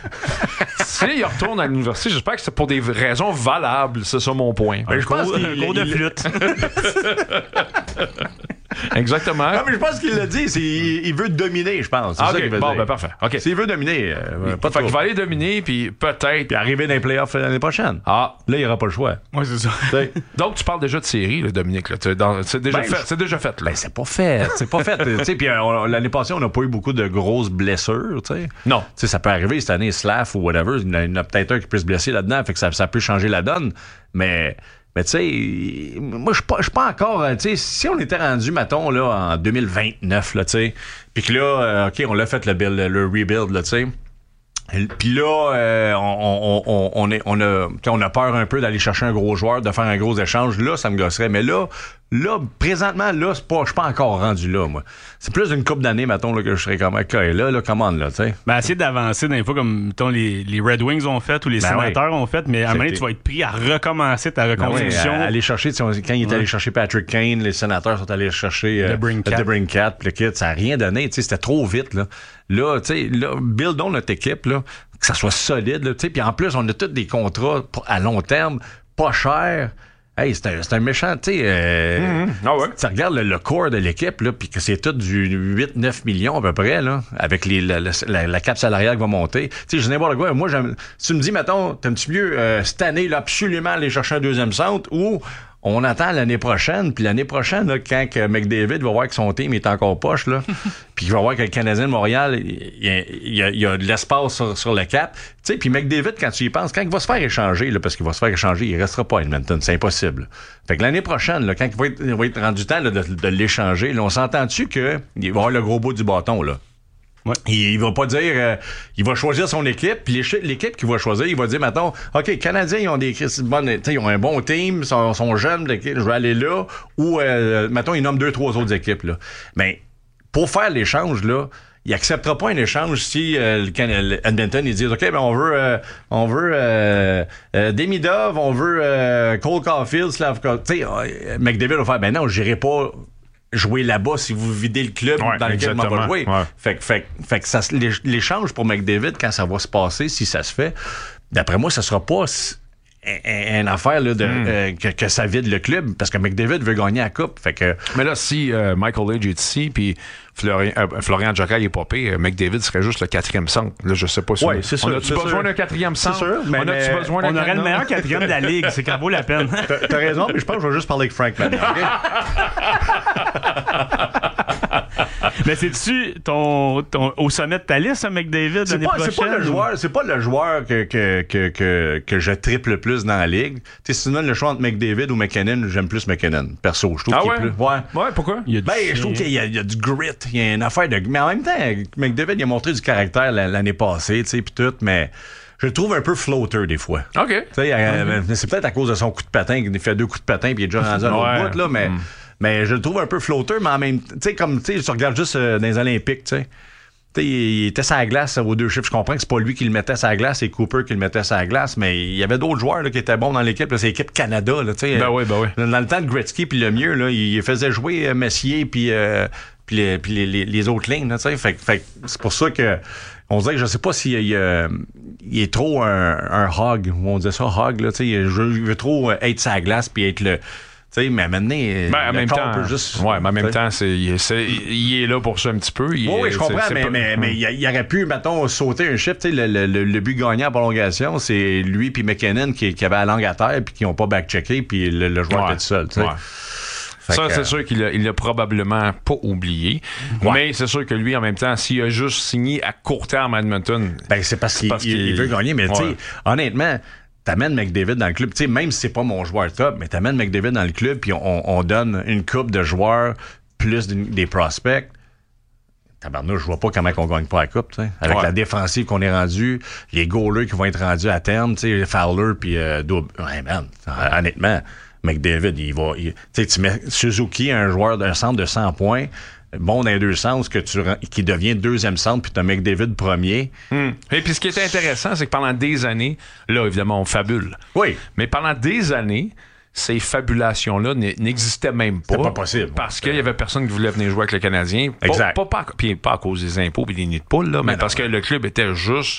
Si il retourne à l'université, j'espère que c'est pour des raisons valables. C'est ça mon point. Je pense un cours de flûte. Exactement. Non, mais je pense qu'il l'a dit. Il veut dominer, je pense. C'est ça qu'il veut dire. Ben parfait. Okay. S'il veut dominer, pas de fait qu'il va aller dominer, puis peut-être... Puis arriver dans les playoffs l'année prochaine. Ah. Là, il n'y aura pas le choix. Oui, c'est ça. Donc, tu parles déjà de série, là, Dominique. Là. C'est déjà fait. C'est déjà fait. Là. Ben, c'est pas fait. C'est pas fait. Puis l'année passée, on n'a pas eu beaucoup de grosses blessures. T'sais. Non. T'sais, ça peut arriver cette année, Slav ou whatever. Il y en a peut-être un qui peut se blesser là-dedans. Fait que ça peut changer la donne. Mais tu sais, moi, je suis pas encore... tu sais, si on était rendu, mettons, là, en 2029, là, tu sais, puis que là, OK, on l'a fait, le rebuild, là, tu sais. Puis là, on a peur un peu d'aller chercher un gros joueur, de faire un gros échange. Là, ça me gosserait. Mais là, présentement, là, je suis pas encore rendu là, moi. C'est plus d'une couple d'années, mettons, là, que je serais comme, OK, là, commande, là, tu sais. Ben, essayer d'avancer dans les fois comme, mettons, les Red Wings ont fait ou les Sénateurs ont fait, mais à un moment donné, tu vas être pris à recommencer ta reconstruction. Aller chercher, quand il est allé chercher Patrick Kane, les Sénateurs sont allés chercher The Brincat, puis le kit, ça n'a rien donné, tu sais, c'était trop vite, là. Là, tu sais, buildons notre équipe, là, que ça soit solide, tu sais, puis en plus, on a tous des contrats à long terme, pas chers. Hey, c'est un méchant, tu sais. Tu regardes le core de l'équipe, là, puis que c'est tout du 8-9 millions à peu près, là, avec la cap salariale qui va monter. Tu sais, je sais n'importe quoi. Moi, si tu me dis, mettons, t'aimes-tu mieux cette année, là, absolument aller chercher un deuxième centre ou on attend l'année prochaine, puis l'année prochaine, là, quand que McDavid va voir que son team est encore poche, là, puis qu'il va voir que le Canadien de Montréal, il y a de l'espace sur le cap. Tu sais, puis McDavid, quand tu y penses, quand il va se faire échanger, là, parce qu'il va se faire échanger, il restera pas à Edmonton, c'est impossible. Fait que l'année prochaine, là, quand il va être rendu temps là, de l'échanger, là, on s'entend-tu qu'il va avoir le gros bout du bâton, là? Ouais. Il va pas dire il va choisir son équipe, puis l'équipe qu'il va choisir, il va dire mettons, OK, Canadiens, ils ont ils ont un bon team, sont jeunes, je vais aller là, ou mettons, ils nomment 2-3 autres équipes là. Mais pour faire l'échange là, il acceptera pas un échange si Edmonton ils disent OK, ben on veut Demidov, on veut Cole Caulfield, Slavkovski. Tu sais, McDavid va faire ben non, j'irai pas jouer là-bas si vous videz le club dans lequel on va jouer. Ouais. Fait que ça, l'échange pour McDavid, quand ça va se passer, si ça se fait, d'après moi, ça sera pas une affaire là, que ça vide le club, parce que McDavid veut gagner la coupe. Fait que... Mais là, si Michael Age est ici, puis Florian Jocaille est pas pire, McDavid serait juste le 4e centre. Là, je sais pas si c'est sûr. On a-tu besoin d'un 4e centre? C'est sûr, mais on aurait le meilleur 4e de la Ligue. C'est quand vaut la peine. T'as raison, mais je pense que je vais juste parler avec Frank maintenant. Mais c'est-tu au sommet de ta liste, McDavid, l'année prochaine? C'est pas le joueur que je triple le plus dans la Ligue. Tu sais, si tu donnes le choix entre McDavid ou McKinnon, j'aime plus McKinnon. Perso, je trouve qu'il est plus... Ouais, pourquoi? Je trouve qu'il y a du grit. Il y a une affaire de... Mais en même temps, McDavid, il a montré du caractère l'année passée, tu sais, puis tout, mais... Je le trouve un peu floater des fois. OK. C'est peut-être à cause de son coup de patin, qu'il fait 2 coups de patin puis il est déjà rendu à l'autre bout, là, mais je le trouve un peu floater, mais en même temps, tu sais, comme tu regardes juste dans les Olympiques, tu sais. Il était sur la glace aux 2 chiffres. Je comprends que c'est pas lui qui le mettait sur la glace, c'est Cooper qui le mettait sur la glace, mais il y avait d'autres joueurs là, qui étaient bons dans l'équipe. Là, c'est l'équipe Canada. Là, ben oui. Dans le temps de Gretzky puis Lemieux, là, il faisait jouer Messier puis les autres lignes. Là, fait c'est pour ça que on dirait que je sais pas s'il il est trop un hog. On disait ça, hog. Là, il veut trop être sur la glace puis être le... Tu sais, mais maintenant, en même temps, peut juste... Ouais, mais en même temps, il est là pour ça un petit peu. Oui, je comprends, mais il aurait pu, mettons, sauter un chiffre. Tu sais, le but gagnant en prolongation, c'est lui puis McKinnon qui avait la langue à terre puis qui n'ont pas back-checké puis le joueur était tout seul. Tu sais. Ça, c'est sûr qu'il l'a probablement pas oublié. Mais c'est sûr que lui, en même temps, s'il a juste signé à court terme à Edmonton... Ben, c'est parce qu'il veut gagner. Mais tu sais, honnêtement... T'amènes McDavid dans le club, tu sais, même si c'est pas mon joueur top, mais t'amènes McDavid dans le club, puis on donne une coupe de joueurs plus des prospects. Tabarnouche, je vois pas comment on gagne pas la coupe, tu sais. Avec la défensive qu'on est rendu, les goalers qui vont être rendus à terme, tu sais, Fowler puis Double. Ouais, man, honnêtement, McDavid, tu sais, tu mets Suzuki, un joueur d'un centre de 100 points, bon dans les deux sens, qui devient 2e centre, puis t'as McDavid premier. Et puis ce qui est intéressant, c'est que pendant des années, là, évidemment, on fabule. Oui. Mais pendant des années, ces fabulations-là n'existaient même pas. C'était pas possible. Parce qu'il y avait personne qui voulait venir jouer avec le Canadien. Exact. Pas à cause des impôts et des nids de poules, là, mais parce que le club était juste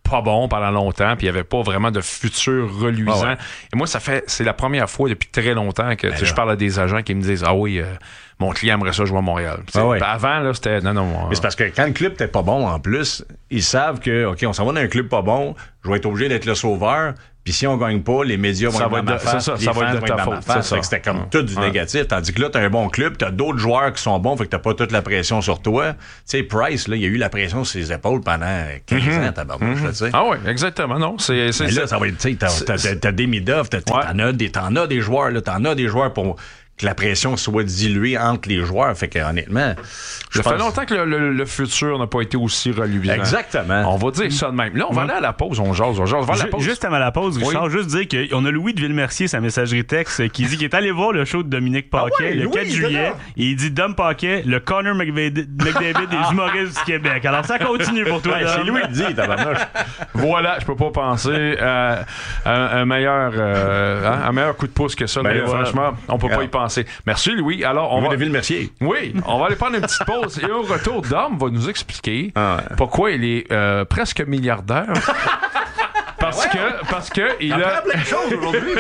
pas bon pendant longtemps, puis il n'y avait pas vraiment de futur reluisant. Ah ouais. Et moi, c'est la première fois depuis très longtemps que je parle à des agents qui me disent « Ah oui, mon client aimerait ça jouer à Montréal. » Avant, là, c'était... Non. Mais c'est parce que quand le club n'était pas bon, en plus, ils savent que, OK, on s'en va dans un club pas bon, je vais être obligé d'être le sauveur, puis si on gagne pas, les médias vont être dans ma face, les fans vont être dans ma face. Fait que c'était comme tout du négatif. Tandis que là, t'as un bon club, t'as d'autres joueurs qui sont bons, fait que t'as pas toute la pression sur toi. Tu sais, Price, là, il a eu la pression sur ses épaules pendant 15 ans, tabarnouche, tu sais. Ah oui, exactement, non. Mais là, ça va être, tu sais, t'as des Demidov, t'en as des joueurs, là, t'en as des joueurs pour que la pression soit diluée entre les joueurs. Fait que, honnêtement, ça fait longtemps que le futur n'a pas été aussi reluisant. Exactement. On va dire ça de même. Là, on va aller à la pause. On jase. Juste avant la pause, Richard, juste dire qu'on a Louis de Villemercier, sa messagerie texte, qui dit qu'il est allé voir le show de Dominique Paquet le 4 juillet. Et il dit Dom Paquet, le Connor McDavid des humoristes du Québec. Alors, ça continue pour toi. C'est Louis qui dit, tabarnouche. Voilà, je peux pas penser à un meilleur coup de pouce que ça. Franchement, on peut pas y penser. Merci, Louis. Alors, on va... Merci. Oui, on va aller prendre une petite pause et au retour, Dom va nous expliquer pourquoi il est presque milliardaire. Parce que il a plein de choses aujourd'hui.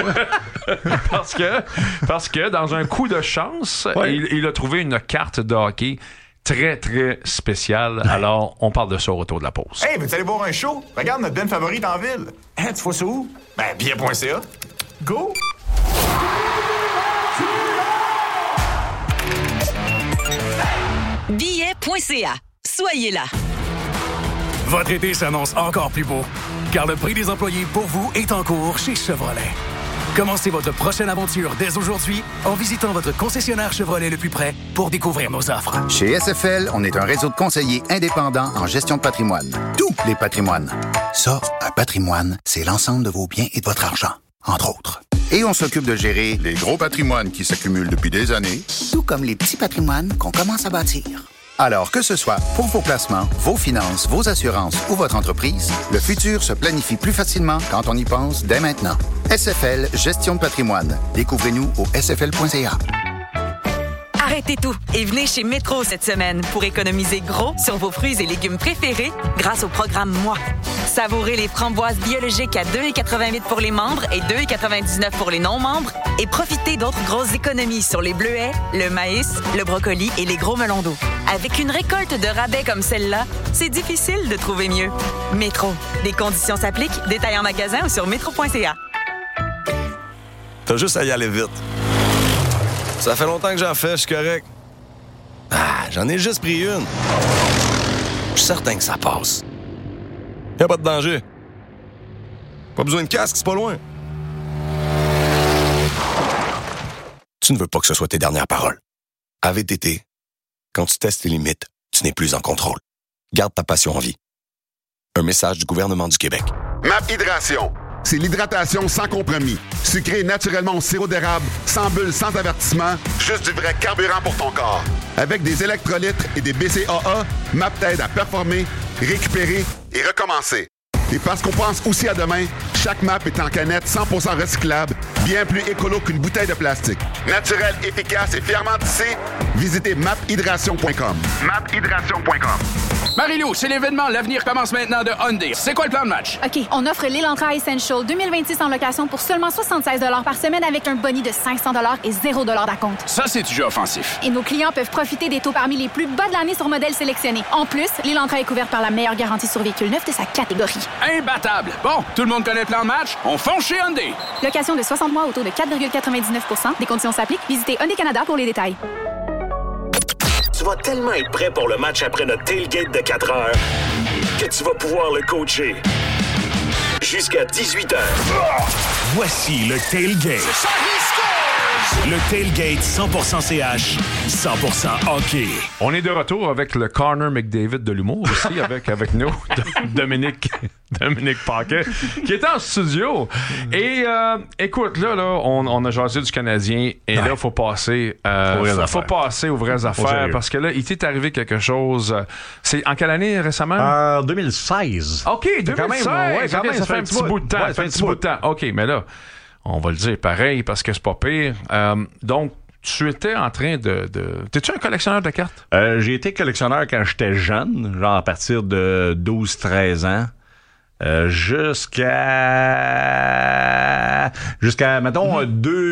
parce que dans un coup de chance, il a trouvé une carte de hockey très, très spéciale. Alors, on parle de ça au retour de la pause. Hey, veux-tu aller voir un show? Regarde notre band favorite en ville. Hein, tu vois ça où? Ben, bien.ca. Go! Billet.ca. Soyez là. Votre été s'annonce encore plus beau, car le prix des employés pour vous est en cours chez Chevrolet. Commencez votre prochaine aventure dès aujourd'hui en visitant votre concessionnaire Chevrolet le plus près pour découvrir nos offres. Chez SFL, on est un réseau de conseillers indépendants en gestion de patrimoine. Tous les patrimoines. Ça, un patrimoine, c'est l'ensemble de vos biens et de votre argent, entre autres. Et on s'occupe de gérer les gros patrimoines qui s'accumulent depuis des années, tout comme les petits patrimoines qu'on commence à bâtir. Alors que ce soit pour vos placements, vos finances, vos assurances ou votre entreprise, le futur se planifie plus facilement quand on y pense dès maintenant. SFL Gestion de patrimoine. Découvrez-nous au sfl.ca. Arrêtez tout et venez chez Métro cette semaine pour économiser gros sur vos fruits et légumes préférés grâce au programme Moi. Savourez les framboises biologiques à 2,88 pour les membres et 2,99 pour les non-membres et profitez d'autres grosses économies sur les bleuets, le maïs, le brocoli et les gros melons d'eau. Avec une récolte de rabais comme celle-là, c'est difficile de trouver mieux. Métro. Des conditions s'appliquent. Détails en magasin ou sur métro.ca. T'as juste à y aller vite. Ça fait longtemps que j'en fais, je suis correct. J'en ai juste pris une. Je suis certain que ça passe. Y'a pas de danger. Pas besoin de casque, c'est pas loin. Tu ne veux pas que ce soit tes dernières paroles. À VTT, quand tu testes tes limites, tu n'es plus en contrôle. Garde ta passion en vie. Un message du gouvernement du Québec. MAP Hydration. C'est l'hydratation sans compromis. Sucré naturellement au sirop d'érable, sans bulles, sans avertissement, juste du vrai carburant pour ton corps. Avec des électrolytes et des BCAA, MAP t'aide à performer, récupérer et recommencer. Et parce qu'on pense aussi à demain, chaque MAP est en canette 100% recyclable, bien plus écolo qu'une bouteille de plastique. Naturel, efficace et fièrement tissé, visitez maphydration.com. maphydration.com. Marie-Lou, c'est l'événement L'avenir commence maintenant de Hyundai. C'est quoi le plan de match? OK, on offre l'Elantra Essential 2026 en location pour seulement 76 $ par semaine avec un boni de 500 $ et 0 $ d'acompte. Ça, c'est du jeu offensif. Et nos clients peuvent profiter des taux parmi les plus bas de l'année sur modèles sélectionnés. En plus, l'Elantra est couvert par la meilleure garantie sur véhicule neuf de sa catégorie. Imbattable! Bon, tout le monde connaît le plan de match? On fonce chez Hyundai! Location de 60 mois au taux de 4,99 %. Des conditions s'appliquent. Visitez Hyundai Canada pour les détails. Tu vas tellement être prêt pour le match après notre tailgate de 4 heures que tu vas pouvoir le coacher jusqu'à 18 heures. Voici le tailgate. Le tailgate 100% CH, 100% hockey. On est de retour avec le Connor McDavid de l'humour aussi, avec nous, Dominique Paquet, qui est en studio. Et écoute, là, on a jasé du Canadien, et là, il faut passer aux vraies affaires, parce que là, il t'est arrivé quelque chose. C'est en quelle année récemment? En 2016. OK, 2016. Quand même, ça fait un petit bout de temps. Ça fait un petit bout de temps. OK, mais là, on va le dire pareil parce que c'est pas pire. Donc, tu étais en train de... T'es-tu un collectionneur de cartes? J'ai été collectionneur quand j'étais jeune, genre à partir de 12-13 ans. jusqu'à mettons,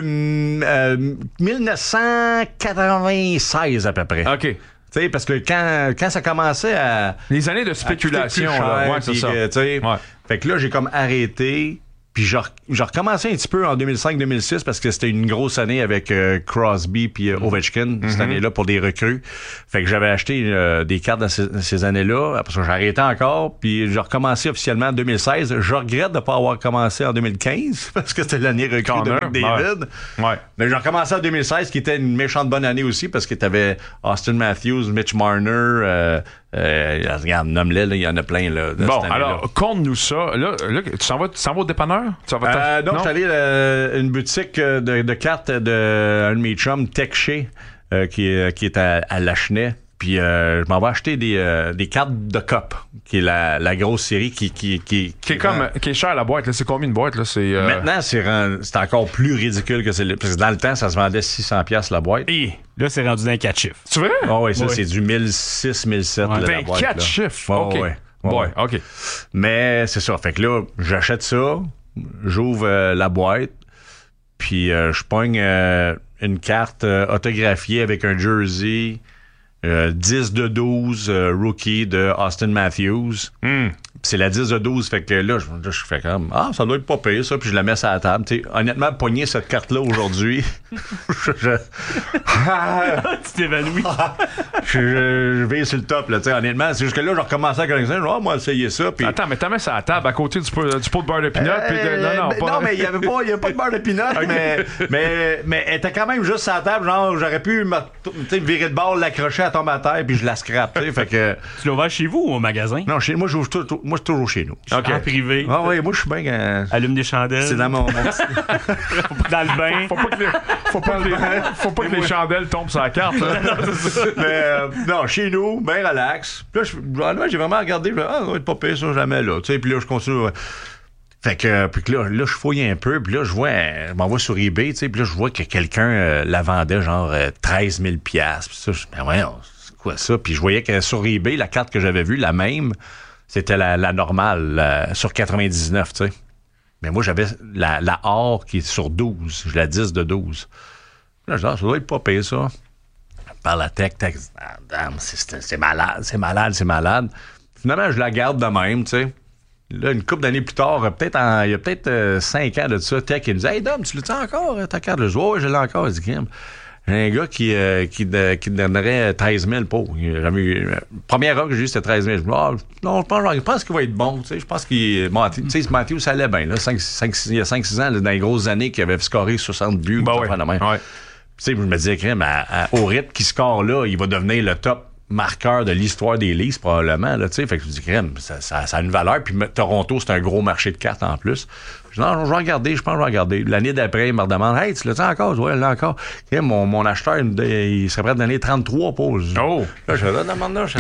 1996 à peu près. OK. Tu sais, parce que quand ça commençait à... Les années de spéculation, là. Ouais, c'est ça. Fait que là, j'ai comme arrêté... Puis j'ai recommencé un petit peu en 2005-2006 parce que c'était une grosse année avec Crosby puis Ovechkin, cette année-là, pour des recrues. Fait que j'avais acheté des cartes dans ces années-là. Après ça, j'ai arrêté encore. Puis j'ai recommencé officiellement en 2016. Je regrette de ne pas avoir commencé en 2015 parce que c'était l'année recrue de McDavid. Ouais. Mais j'ai recommencé en 2016, qui était une méchante bonne année aussi parce que t'avais Austin Matthews, Mitch Marner... regarde, nomme-les, il y en a plein. Là, bon, alors, conte-nous ça. Là, tu s'en vas au dépanneur? Donc, je suis allé à une boutique de cartes d'un de mes chums, TechShay, qui est à Lachenay. Puis je m'en vais acheter des cartes de COP, qui est la grosse série qui est cher la boîte. Là. C'est combien de boîtes? Là? Maintenant, c'est encore plus ridicule que c'est. Parce que dans le temps, ça se vendait 600$ la boîte. Et là, c'est rendu dans 4 chiffres. C'est vrai? Oh, oui, ça, c'est du 1006, 1007. Ouais. La boîte, 4 chiffres? OK. Ouais, OK. Mais c'est ça. Fait que là, j'achète ça, j'ouvre la boîte, puis je pogne une carte autographiée avec un jersey 10 de 12 rookie de Austin Matthews. C'est la 10 de 12, fait que là, je fais comme ça doit être pas pire ça, puis je la mets sur la table. T'sais, honnêtement, pogner cette carte-là aujourd'hui, tu t'évanouis. je vais sur le top, là, honnêtement. C'est juste que là, je recommençais à connaître moi, essayer ça. Pis... Attends, mais t'as mis ça à la table à côté du pot de beurre de pinot. Non, mais il y avait pas de beurre de pinot, mais elle était quand même juste sur la table. Genre, j'aurais pu virer de bord, l'accrocher, elle tombe à terre, puis je la scrape. Fait que... Tu l'as ouvert chez vous ou au magasin? Non, chez moi, moi, je suis toujours chez nous. Okay. En privé. Ah oui, moi, je suis bien... Allume des chandelles. C'est dans mon dans le bain. Faut pas que les chandelles tombent sur la carte. Mais non, chez nous, bien relax. Puis là, j'ai vraiment regardé. Ça va être pas pire, ça, jamais là. Puis là, je continue... Fait que, puis là, je fouille un peu, puis là, je m'envoie sur eBay, puis là, je vois que quelqu'un la vendait genre 13 000$. Puis ça, c'est quoi ça? Puis je voyais que sur eBay, la carte que j'avais vue, la même... C'était la normale, sur 99, tu sais. Mais moi, j'avais la or qui est sur 12. J'ai la 10 de 12. Là, je dis, ça doit être pas payé, ça. Par la tech, c'est malade. Finalement, je la garde de même, tu sais. Là, une couple d'années plus tard, il y a peut-être 5 ans de ça, Tech, il me dit, hey, Dom, tu l'as encore, ta carte? Je dis, ouais, je l'ai encore. Il dit, j'ai un gars qui donnerait 13 000 pour. Première heure que j'ai eu, c'était 13 000. Je dis, non, je pense qu'il va être bon. Je pense qu'il... Matthews, ça allait bien. Là, il y a 5-6 ans, là, dans les grosses années, qu'il avait scoré 60 buts. Je me disais, au rythme qu'il score là, il va devenir le top marqueur de l'histoire des Leafs, probablement. Là, fait que je me dis, ça a une valeur. Puis Toronto, c'est un gros marché de cartes en plus. Je dis, non, je vais regarder, je pense que je vais regarder. L'année d'après, il me redemande, hey, tu l'as-tu encore? Ouais, je l'ai encore. Mon acheteur, il serait prêt à donner 33 pauses. Oh! Là, je fais, demande là,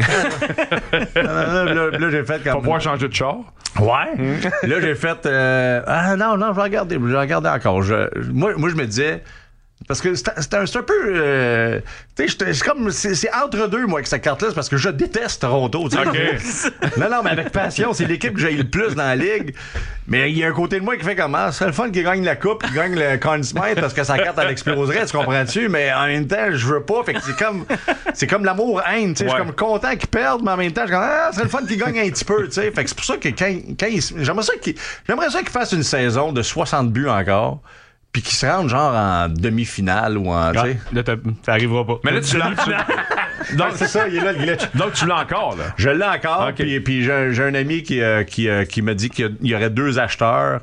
là, j'ai fait comme. Faut pouvoir changer de char? Ouais. Là, j'ai fait, non, je vais regarder. Je vais regarder encore. Moi, je me disais, parce que c'est un peu... c'est entre deux, moi, avec cette carte-là, parce que je déteste Toronto. Okay. Non, mais avec passion, c'est l'équipe que j'ai le plus dans la ligue. Mais il y a un côté de moi qui fait comment? C'est le fun qui gagne la coupe, qui gagne le Conn Smythe, parce que sa carte, elle exploserait, tu comprends-tu? Mais en même temps, je veux pas. Fait que c'est comme l'amour-haine. Je suis comme content qu'ils perdent, mais en même temps, je suis comme, c'est le fun qu'ils gagnent un petit peu. T'sais. Fait que c'est pour ça que j'aimerais ça qu'il fasse une saison de 60 buts encore. Puis qu'ils se rendent genre en demi-finale ou en... Là, ça arrivera pas. Mais là, tu l'as... Donc, c'est ça, il est là, le glitch. Donc, tu l'as encore, là? Je l'ai encore, okay. Puis j'ai un ami qui m'a dit qu'il y aurait 2 acheteurs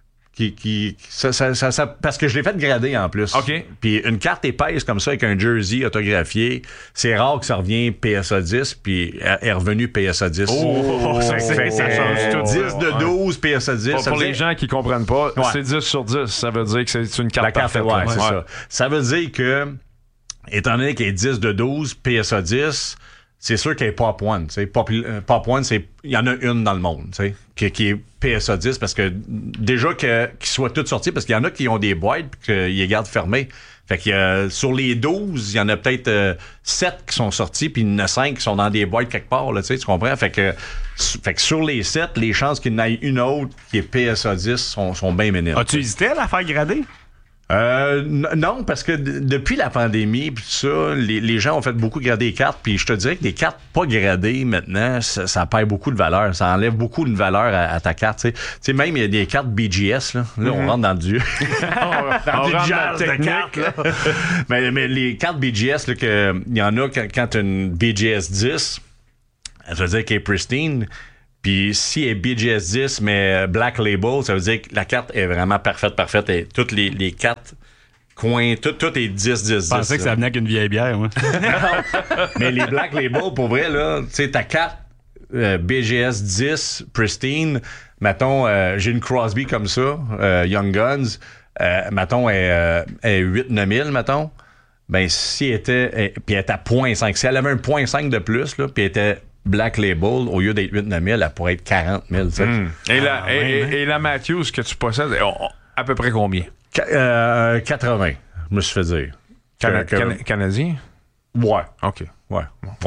parce que je l'ai fait grader en plus. OK. Puis une carte épaisse comme ça avec un jersey autographié, c'est rare que ça revienne PSA 10, puis est revenu PSA 10. Oh, ça change tout. 10 de 12, PSA 10. Pour les gens qui comprennent pas, c'est 10 sur 10. Ça veut dire que c'est une carte parfaite. C'est ça. Ça veut dire que, étant donné qu'elle est 10 de 12, PSA 10, c'est sûr qu'elle est Pop One. Pop One, il y en a une dans le monde, qui est PSA 10, parce que déjà qu'ils soient toutes sorties, parce qu'il y en a qui ont des boîtes et qu'ils les gardent fermées. Fait que sur les 12, il y en a peut-être 7 qui sont sortis, puis il y en a 5 qui sont dans des boîtes quelque part, là, tu comprends? Fait que sur les 7, les chances qu'il y en ait une autre qui est PSA 10 sont bien minimes. As-tu hésité à la faire grader? Non, parce que depuis la pandémie pis tout ça, les gens ont fait beaucoup grader les cartes, puis je te dirais que des cartes pas gradées maintenant, ça perd beaucoup de valeur, ça enlève beaucoup de valeur à ta carte. Tu sais, même il y a des cartes BGS, là, on rentre dans du dans du jazz de cartes. Là. mais les cartes BGS, là, il y en a quand tu as une BGS 10, ça veut dire qu'elle est pristine. Puis si elle est BGS 10, mais Black Label, ça veut dire que la carte est vraiment parfaite. Et toutes les 4 coins, tout est 10. Je pensais que ça venait avec une vieille bière, moi. Mais les Black Label, pour vrai, là, tu sais, ta carte BGS 10, pristine, mettons, j'ai une Crosby comme ça, Young Guns, mettons, est 8-9000, mettons. Ben, si elle était, puis elle était à 0.5, si elle avait un 0.5 de plus, là, puis elle était Black Label, au lieu d'être 8-9 000, elle pourrait être 40 000. Et la Matthews que tu possèdes, à peu près combien? 80, je me suis fait dire. Canadien? Ouais. OK. Ouais.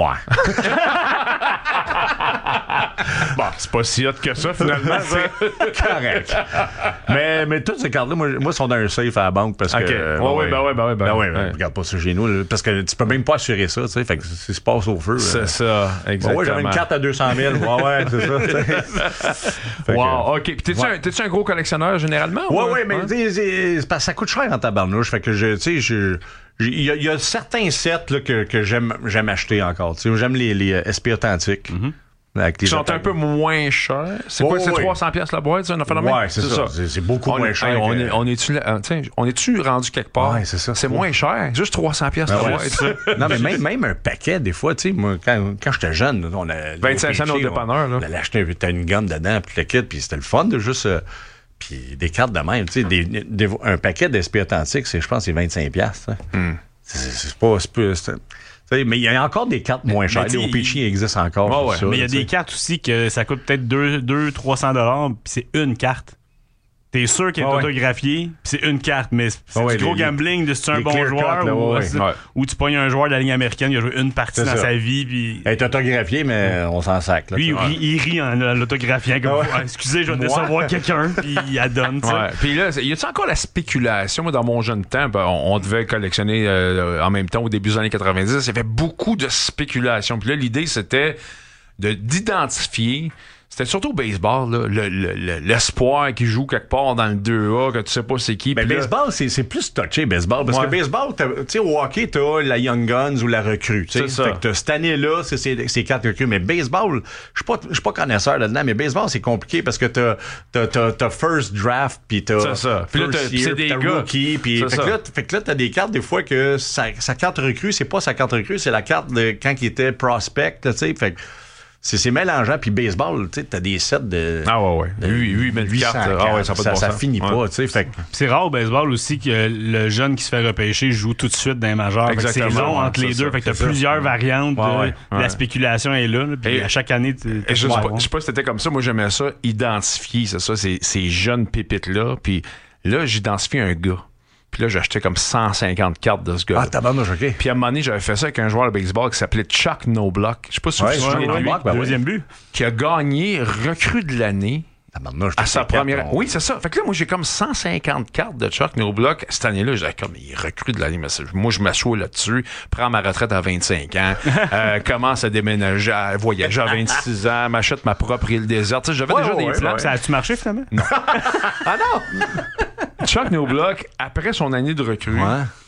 Bon, c'est pas si hot que ça, finalement. C'est correct. mais toutes ces cartes-là, moi, sont dans un safe à la banque parce que... regarde pas ça chez nous, là, parce que tu peux même pas assurer ça, tu sais, fait que si se passe au feu... C'est ça, exactement. Ouais, j'avais une carte à 200 000, c'est ça. Wow, OK. Puis t'es-tu un gros collectionneur, généralement? Ouais, mais ça coûte cher en tabarnouche, fait que tu sais, il y a certains sets là, que j'aime acheter encore. Tu sais, j'aime les SP authentiques. Qui sont un peu moins chers. C'est quoi, c'est 300$ la boîte, ça? Ouais, c'est ça. C'est beaucoup moins cher. On est-tu rendu quelque part? Ouais, c'est ça. C'est moins cher. Juste 300$ la boîte. Non, mais même un paquet, des fois, tu sais, moi, quand j'étais jeune, on a... 25 cents au dépanneur, là. On allait acheter une gomme dedans, puis le kit, puis c'était le fun de juste... Puis des cartes de même, tu sais, un paquet d'SP authentiques, je pense, c'est 25$. C'est pas... Mais il y a encore des cartes moins chères. Les OPC existent encore. Mais il y a des cartes aussi que ça coûte peut-être 200-300$, puis c'est une carte. T'es sûr qu'elle est autographiée, puis c'est une carte, mais c'est du gros gambling de si tu es un bon joueur ou tu pognes un joueur de la Ligue américaine qui a joué une partie dans sa vie. Puis... Elle est autographiée, mais on s'en sac. Là, lui, il rit en l'autographiant comme excusez, je vais décevoir quelqu'un, puis il adonne. Puis là, y a-tu encore la spéculation? Moi, dans mon jeune temps, on devait collectionner en même temps au début des années 90. Il y avait beaucoup de spéculation. Puis là, l'idée, c'était d'identifier. C'était surtout au baseball, là, l'espoir qui joue quelque part dans le 2A, que tu sais pas c'est qui. Ben, baseball, c'est plus touché, baseball. Parce que baseball, tu sais, au hockey, t'as la Young Guns ou la recrue. Fait que cette année-là, c'est 4 recrues. Mais baseball, je suis pas connaisseur là-dedans, mais baseball, c'est compliqué parce que t'as first draft, puis t'as first year, puis t'as rookie. Fait que là, t'as des cartes, des fois, que sa carte recrue, c'est pas sa carte recrue, c'est la carte de quand il était prospect, tu sais. Fait que c'est mélangeant, puis baseball, tu sais, t'as des sets de... Ah ouais. 800 cartes. Ça finit pas, tu sais. C'est rare au baseball aussi que le jeune qui se fait repêcher joue tout de suite dans les majeurs. C'est long entre les deux, fait que t'as plusieurs variantes. La spéculation est là, puis à chaque année... Je sais pas si c'était comme ça, moi j'aimais ça, identifier, c'est ça, ces jeunes pépites-là, puis là, j'identifie un gars. Puis là, j'achetais comme 150 cartes de ce gars. Ah, tabarnouche, OK. Puis à un moment donné, j'avais fait ça avec un joueur de baseball qui s'appelait Chuck Knobloch. Je sais pas si vous vous souvenez de lui. Deuxième but. Qui a gagné recrue de l'année. À sa première. Oui, c'est ça. Fait que là, moi, j'ai comme 150 cartes de Chuck Knobloch. Cette année-là, j'ai comme, il recrue de l'année. Mais moi, je m'assois là-dessus, prends ma retraite à 25 ans, commence à déménager, à voyager à 26 ans, m'achète ma propre île déserte. Tu sais, j'avais déjà des plans. Ça a-tu marché, finalement? Non. Ah non! Chuck Knobloch, après son année de recrue,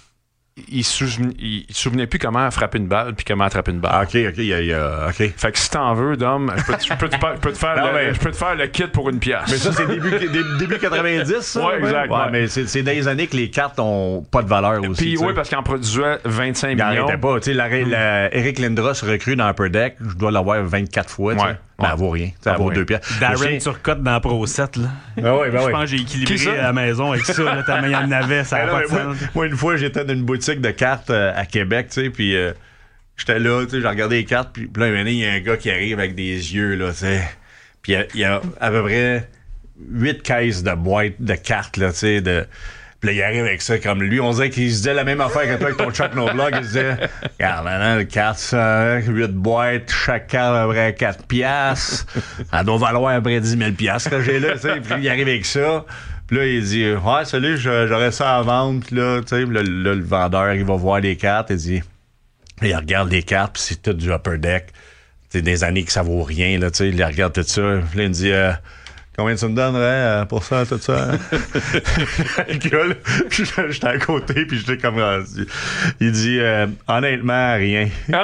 il se souvenait plus comment frapper une balle puis comment attraper une balle. OK. Fait que si t'en veux, Dom, je peux te faire le kit pour une pièce. Mais ça, c'est début 90, ça? Oui, exact. Ouais, mais c'est des années que les cartes ont pas de valeur aussi. Puis oui, parce qu'il en produisait 25 millions. Il n'arrêtait pas. Tu sais, Eric Lindros recrue dans Upper Deck, je dois l'avoir 24 fois. Mais elle vaut rien. Elle vaut 2 pièces. Darren Turcotte dans Pro 7, là. Je pense que j'ai équilibré à la maison avec ça. Là, tellement il y en avait, ça n'a pas de sens. Moi, une fois, j'étais dans une boutique de cartes à Québec, tu sais, puis j'étais là, tu sais, j'ai regardé les cartes, puis là, il y a un gars qui arrive avec des yeux, là, tu sais. Puis il y a à peu près 8 caisses de boîtes de cartes, là, tu sais, Puis là, il arrive avec ça comme lui. On dirait qu'il se disait la même affaire que toi avec ton Chuck No Blog. Il se disait, regarde, maintenant, le 8 boîtes, chaque carte à peu près 4 piastres. Ça doit valoir à peu près 10 000 piastres que j'ai là, tu sais. Puis il arrive avec ça. Puis là, il dit, ouais, salut, j'aurais ça à vendre. Puis là, tu sais, le vendeur, il va voir les cartes. Il dit, il regarde les cartes, puis c'est tout du upper deck. C'est des années que ça vaut rien, là, tu sais. Il regarde tout ça. Puis là, il me dit, combien tu me donnerais pour ça, tout ça? Le gars, là, j'étais à côté, puis j'étais comme... Il dit, honnêtement, rien.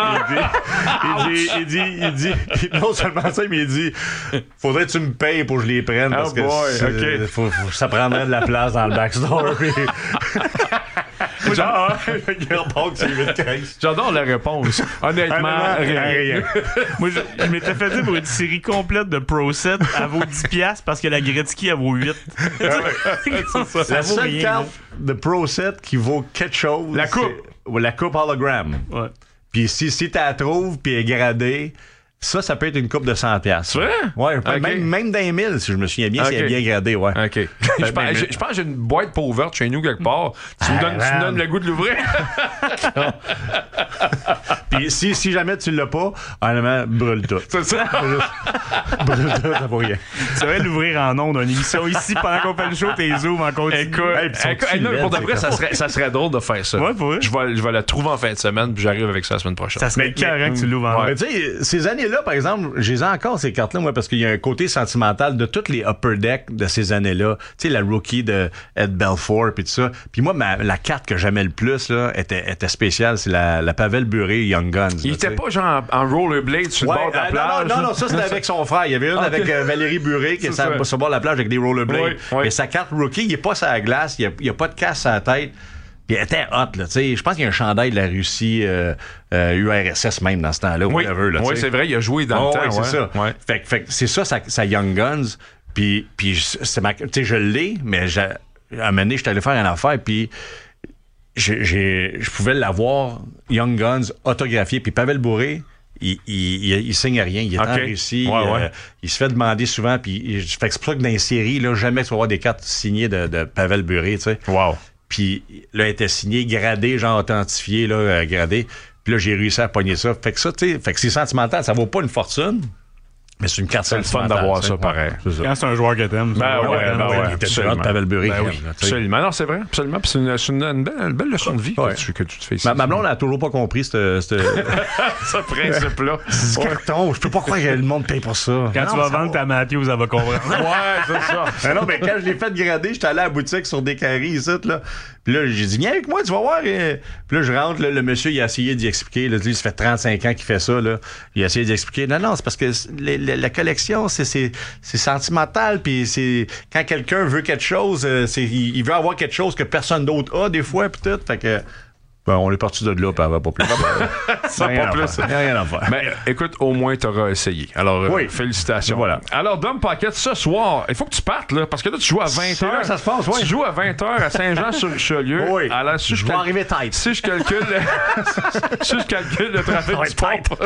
Il dit, non seulement ça, mais il dit, faudrait que tu me payes pour que je les prenne, parce que ça prendrait de la place dans le backstore. J'adore la réponse. Honnêtement, rien. Moi, je m'étais fait dire pour une série complète de Pro Set, elle vaut 10$ parce que la Gretzky, elle vaut 8. C'est la seule carte de Pro Set qui vaut quelque chose. La coupe. La coupe hologram. Ouais. Puis si tu la trouves puis elle est gradée, ça peut être une coupe de 100$. C'est vrai? Ouais, Okay. même d'un 1000, si je me souviens bien, si elle est bien gradée, ouais. OK. Je pense que j'ai une boîte pas ouverte chez nous quelque part. Tu me donnes le goût de l'ouvrir? Puis si jamais tu l'as pas, honnêtement, brûle tout. C'est ça? Brûle tout, ça vaut rien. Tu devrais l'ouvrir en ondes, une émission ici pendant qu'on fait le show, t'es zoom en continu. Écoute, non, pour de vrai, ça serait drôle de faire ça. Ouais, pour vrai. Je vais la trouver en fin de semaine, puis j'arrive avec ça la semaine prochaine. Ça serait carré que tu l'ouvres en ondes. Mais tu sais, ces années-là, par exemple, j'ai encore ces cartes-là, moi, parce qu'il y a un côté sentimental de toutes les upper decks de ces années-là. Tu sais, la rookie de Ed Belfour, puis tout ça. Puis moi, la carte que j'aimais le plus, là, était spéciale. C'est la Pavel Bure Young Guns. Il était pas genre en rollerblade sur le bord de la plage? Non, ça c'était avec son frère. Il y avait une avec Valérie Buré qui est sur le bord de la plage avec des rollerblades. Mais sa carte rookie, il est pas sur la glace, il y a pas de casse à la tête. Puis elle était hot, là, tu sais. Je pense qu'il y a un chandail de la Russie, URSS même dans ce temps-là. Oui, c'est vrai, il a joué dans le temps. Oui, c'est ça. Ouais. Fait que c'est ça, sa Young Guns. Puis c'est tu sais, je l'ai, mais à un moment donné, j'étais allé faire une affaire, puis je pouvais l'avoir, Young Guns, autographié. Puis Pavel Bure, il signe rien. Il est en Russie. Il se fait demander souvent. Puis fait que c'est pour ça que dans les séries, là, jamais tu vas avoir des cartes signées de Pavel Bure, tu sais. Wow. Puis là, elle était signée, gradée, genre authentifiée, là, gradée. Puis là, j'ai réussi à pogner ça. Fait que ça, tu sais, fait que c'est sentimental. Ça vaut pas une fortune. Mais c'est une carte sentimentale. C'est le fun d'avoir ça, pareil. Quand c'est un joueur que t'aimes. Il était sur Pavel Bure. Absolument. Non, c'est vrai. Absolument. Puis c'est une belle leçon de vie que tu te fais ici. Ma blonde n'a toujours pas compris ce principe-là. C'est du carton. Je peux pas croire que le monde paye pour ça. Quand tu vas vendre ta Matthews, elle va comprendre. Ouais, c'est ça. Non, mais quand je l'ai fait grader, j'étais allé à la boutique sur des carrés ici, là. Puis là, j'ai dit, viens avec moi, tu vas voir. Puis là, je rentre, là, le monsieur, il a essayé d'y expliquer. Là, lui, ça fait 35 ans qu'il fait ça, là. Il a essayé d'y expliquer. Non, c'est parce que la collection, c'est sentimental. Puis c'est quand quelqu'un veut quelque chose, il veut avoir quelque chose que personne d'autre a, des fois, puis tout. Fait que. Ben, on est parti de là, puis elle va pas plus. Ça pas plus. Il n'y a rien à faire. Mais écoute, au moins, tu auras essayé. Alors, félicitations. Voilà. Alors, Dom Pocket, ce soir, il faut que tu partes, là, parce que là, tu joues à 20h. C'est là que ça se passe, oui. Tu joues à 20h à Saint-Jean-sur-Richelieu. Oui. Alors, je vais arriver tête. Si je calcule le trafic du pont.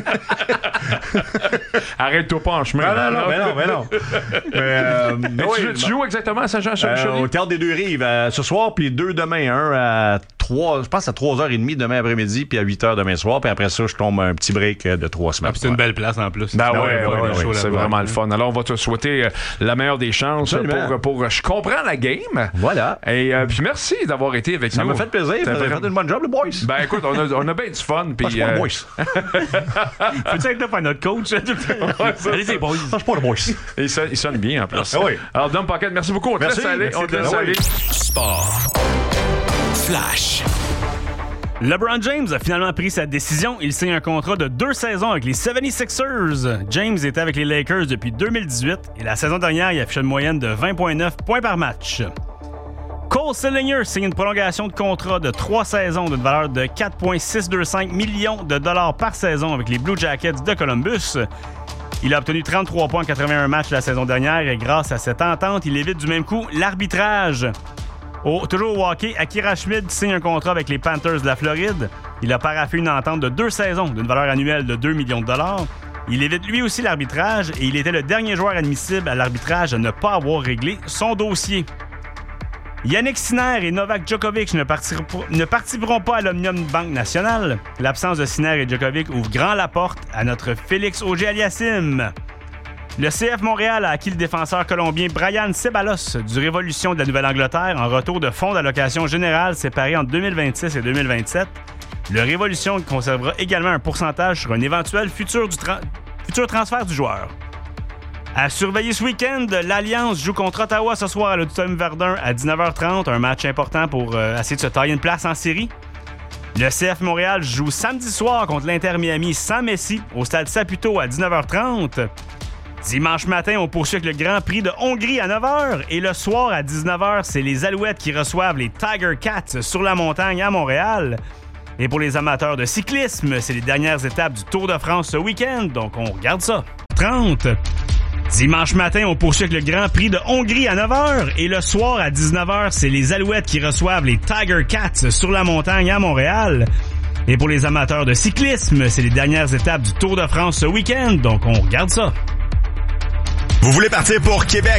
Arrête-toi pas en chemin. Non. Mais tu joues exactement à Saint-Jean-sur-Richelieu? Au Théâtre des Deux-Rives, ce soir, puis 2 demain. Un à 3, je pense à 3h30 demain après-midi, puis à 8h demain soir, puis après ça, je tombe un petit break de 3 semaines. C'est une belle place en plus. C'est vraiment le fun. Alors, on va te souhaiter la meilleure des chances pour je comprends la game. Voilà. Et puis merci d'avoir été avec nous. Ça m'a fait plaisir. Vous avez fait une bonne job, le boys. Ben écoute, on a bien du fun. Je suis pas le boys. Peux-tu être là pour notre coach? Allez, c'est boys. Je suis pas le boys. Il sonne bien en plus. Oui. Alors, Dom Pocket, merci beaucoup. On te laisse aller. Sport. Flash. LeBron James a finalement pris sa décision. Il signe un contrat de 2 saisons avec les 76ers. James était avec les Lakers depuis 2018 et la saison dernière, il affichait une moyenne de 20,9 points par match. Cole Sillinger signe une prolongation de contrat de 3 saisons d'une valeur de 4,625 millions de dollars par saison avec les Blue Jackets de Columbus. Il a obtenu 33 points en 81 matchs la saison dernière et grâce à cette entente, il évite du même coup l'arbitrage. Toujours au hockey, Akira Schmid signe un contrat avec les Panthers de la Floride. Il a paraphé une entente de 2 saisons d'une valeur annuelle de 2 millions de dollars. Il évite lui aussi l'arbitrage et il était le dernier joueur admissible à l'arbitrage à ne pas avoir réglé son dossier. Yannick Sinner et Novak Djokovic ne participeront pas à l'Omnium Banque Nationale. L'absence de Sinner et Djokovic ouvre grand la porte à notre Félix Auger-Aliassime. Le CF Montréal a acquis le défenseur colombien Brian Ceballos du Révolution de la Nouvelle-Angleterre en retour de fonds d'allocation générale séparés entre 2026 et 2027. Le Révolution conservera également un pourcentage sur un éventuel futur transfert du joueur. À surveiller ce week-end, l'Alliance joue contre Ottawa ce soir à l'Auditorium Verdun à 19h30, un match important pour essayer de se tailler une place en série. Le CF Montréal joue samedi soir contre l'Inter Miami sans Messi au stade Saputo à 19h30. Dimanche matin, on poursuit avec le Grand Prix de Hongrie à 9h et le soir à 19h, c'est les Alouettes qui reçoivent les Tiger Cats sur la montagne à Montréal. Et pour les amateurs de cyclisme, c'est les dernières étapes du Tour de France ce week-end, donc on regarde ça. 30. Dimanche matin, on poursuit avec le Grand Prix de Hongrie à 9h et le soir à 19h, c'est les Alouettes qui reçoivent les Tiger Cats sur la montagne à Montréal. Et pour les amateurs de cyclisme, c'est les dernières étapes du Tour de France ce week-end, donc on regarde ça. Vous voulez partir pour Québec,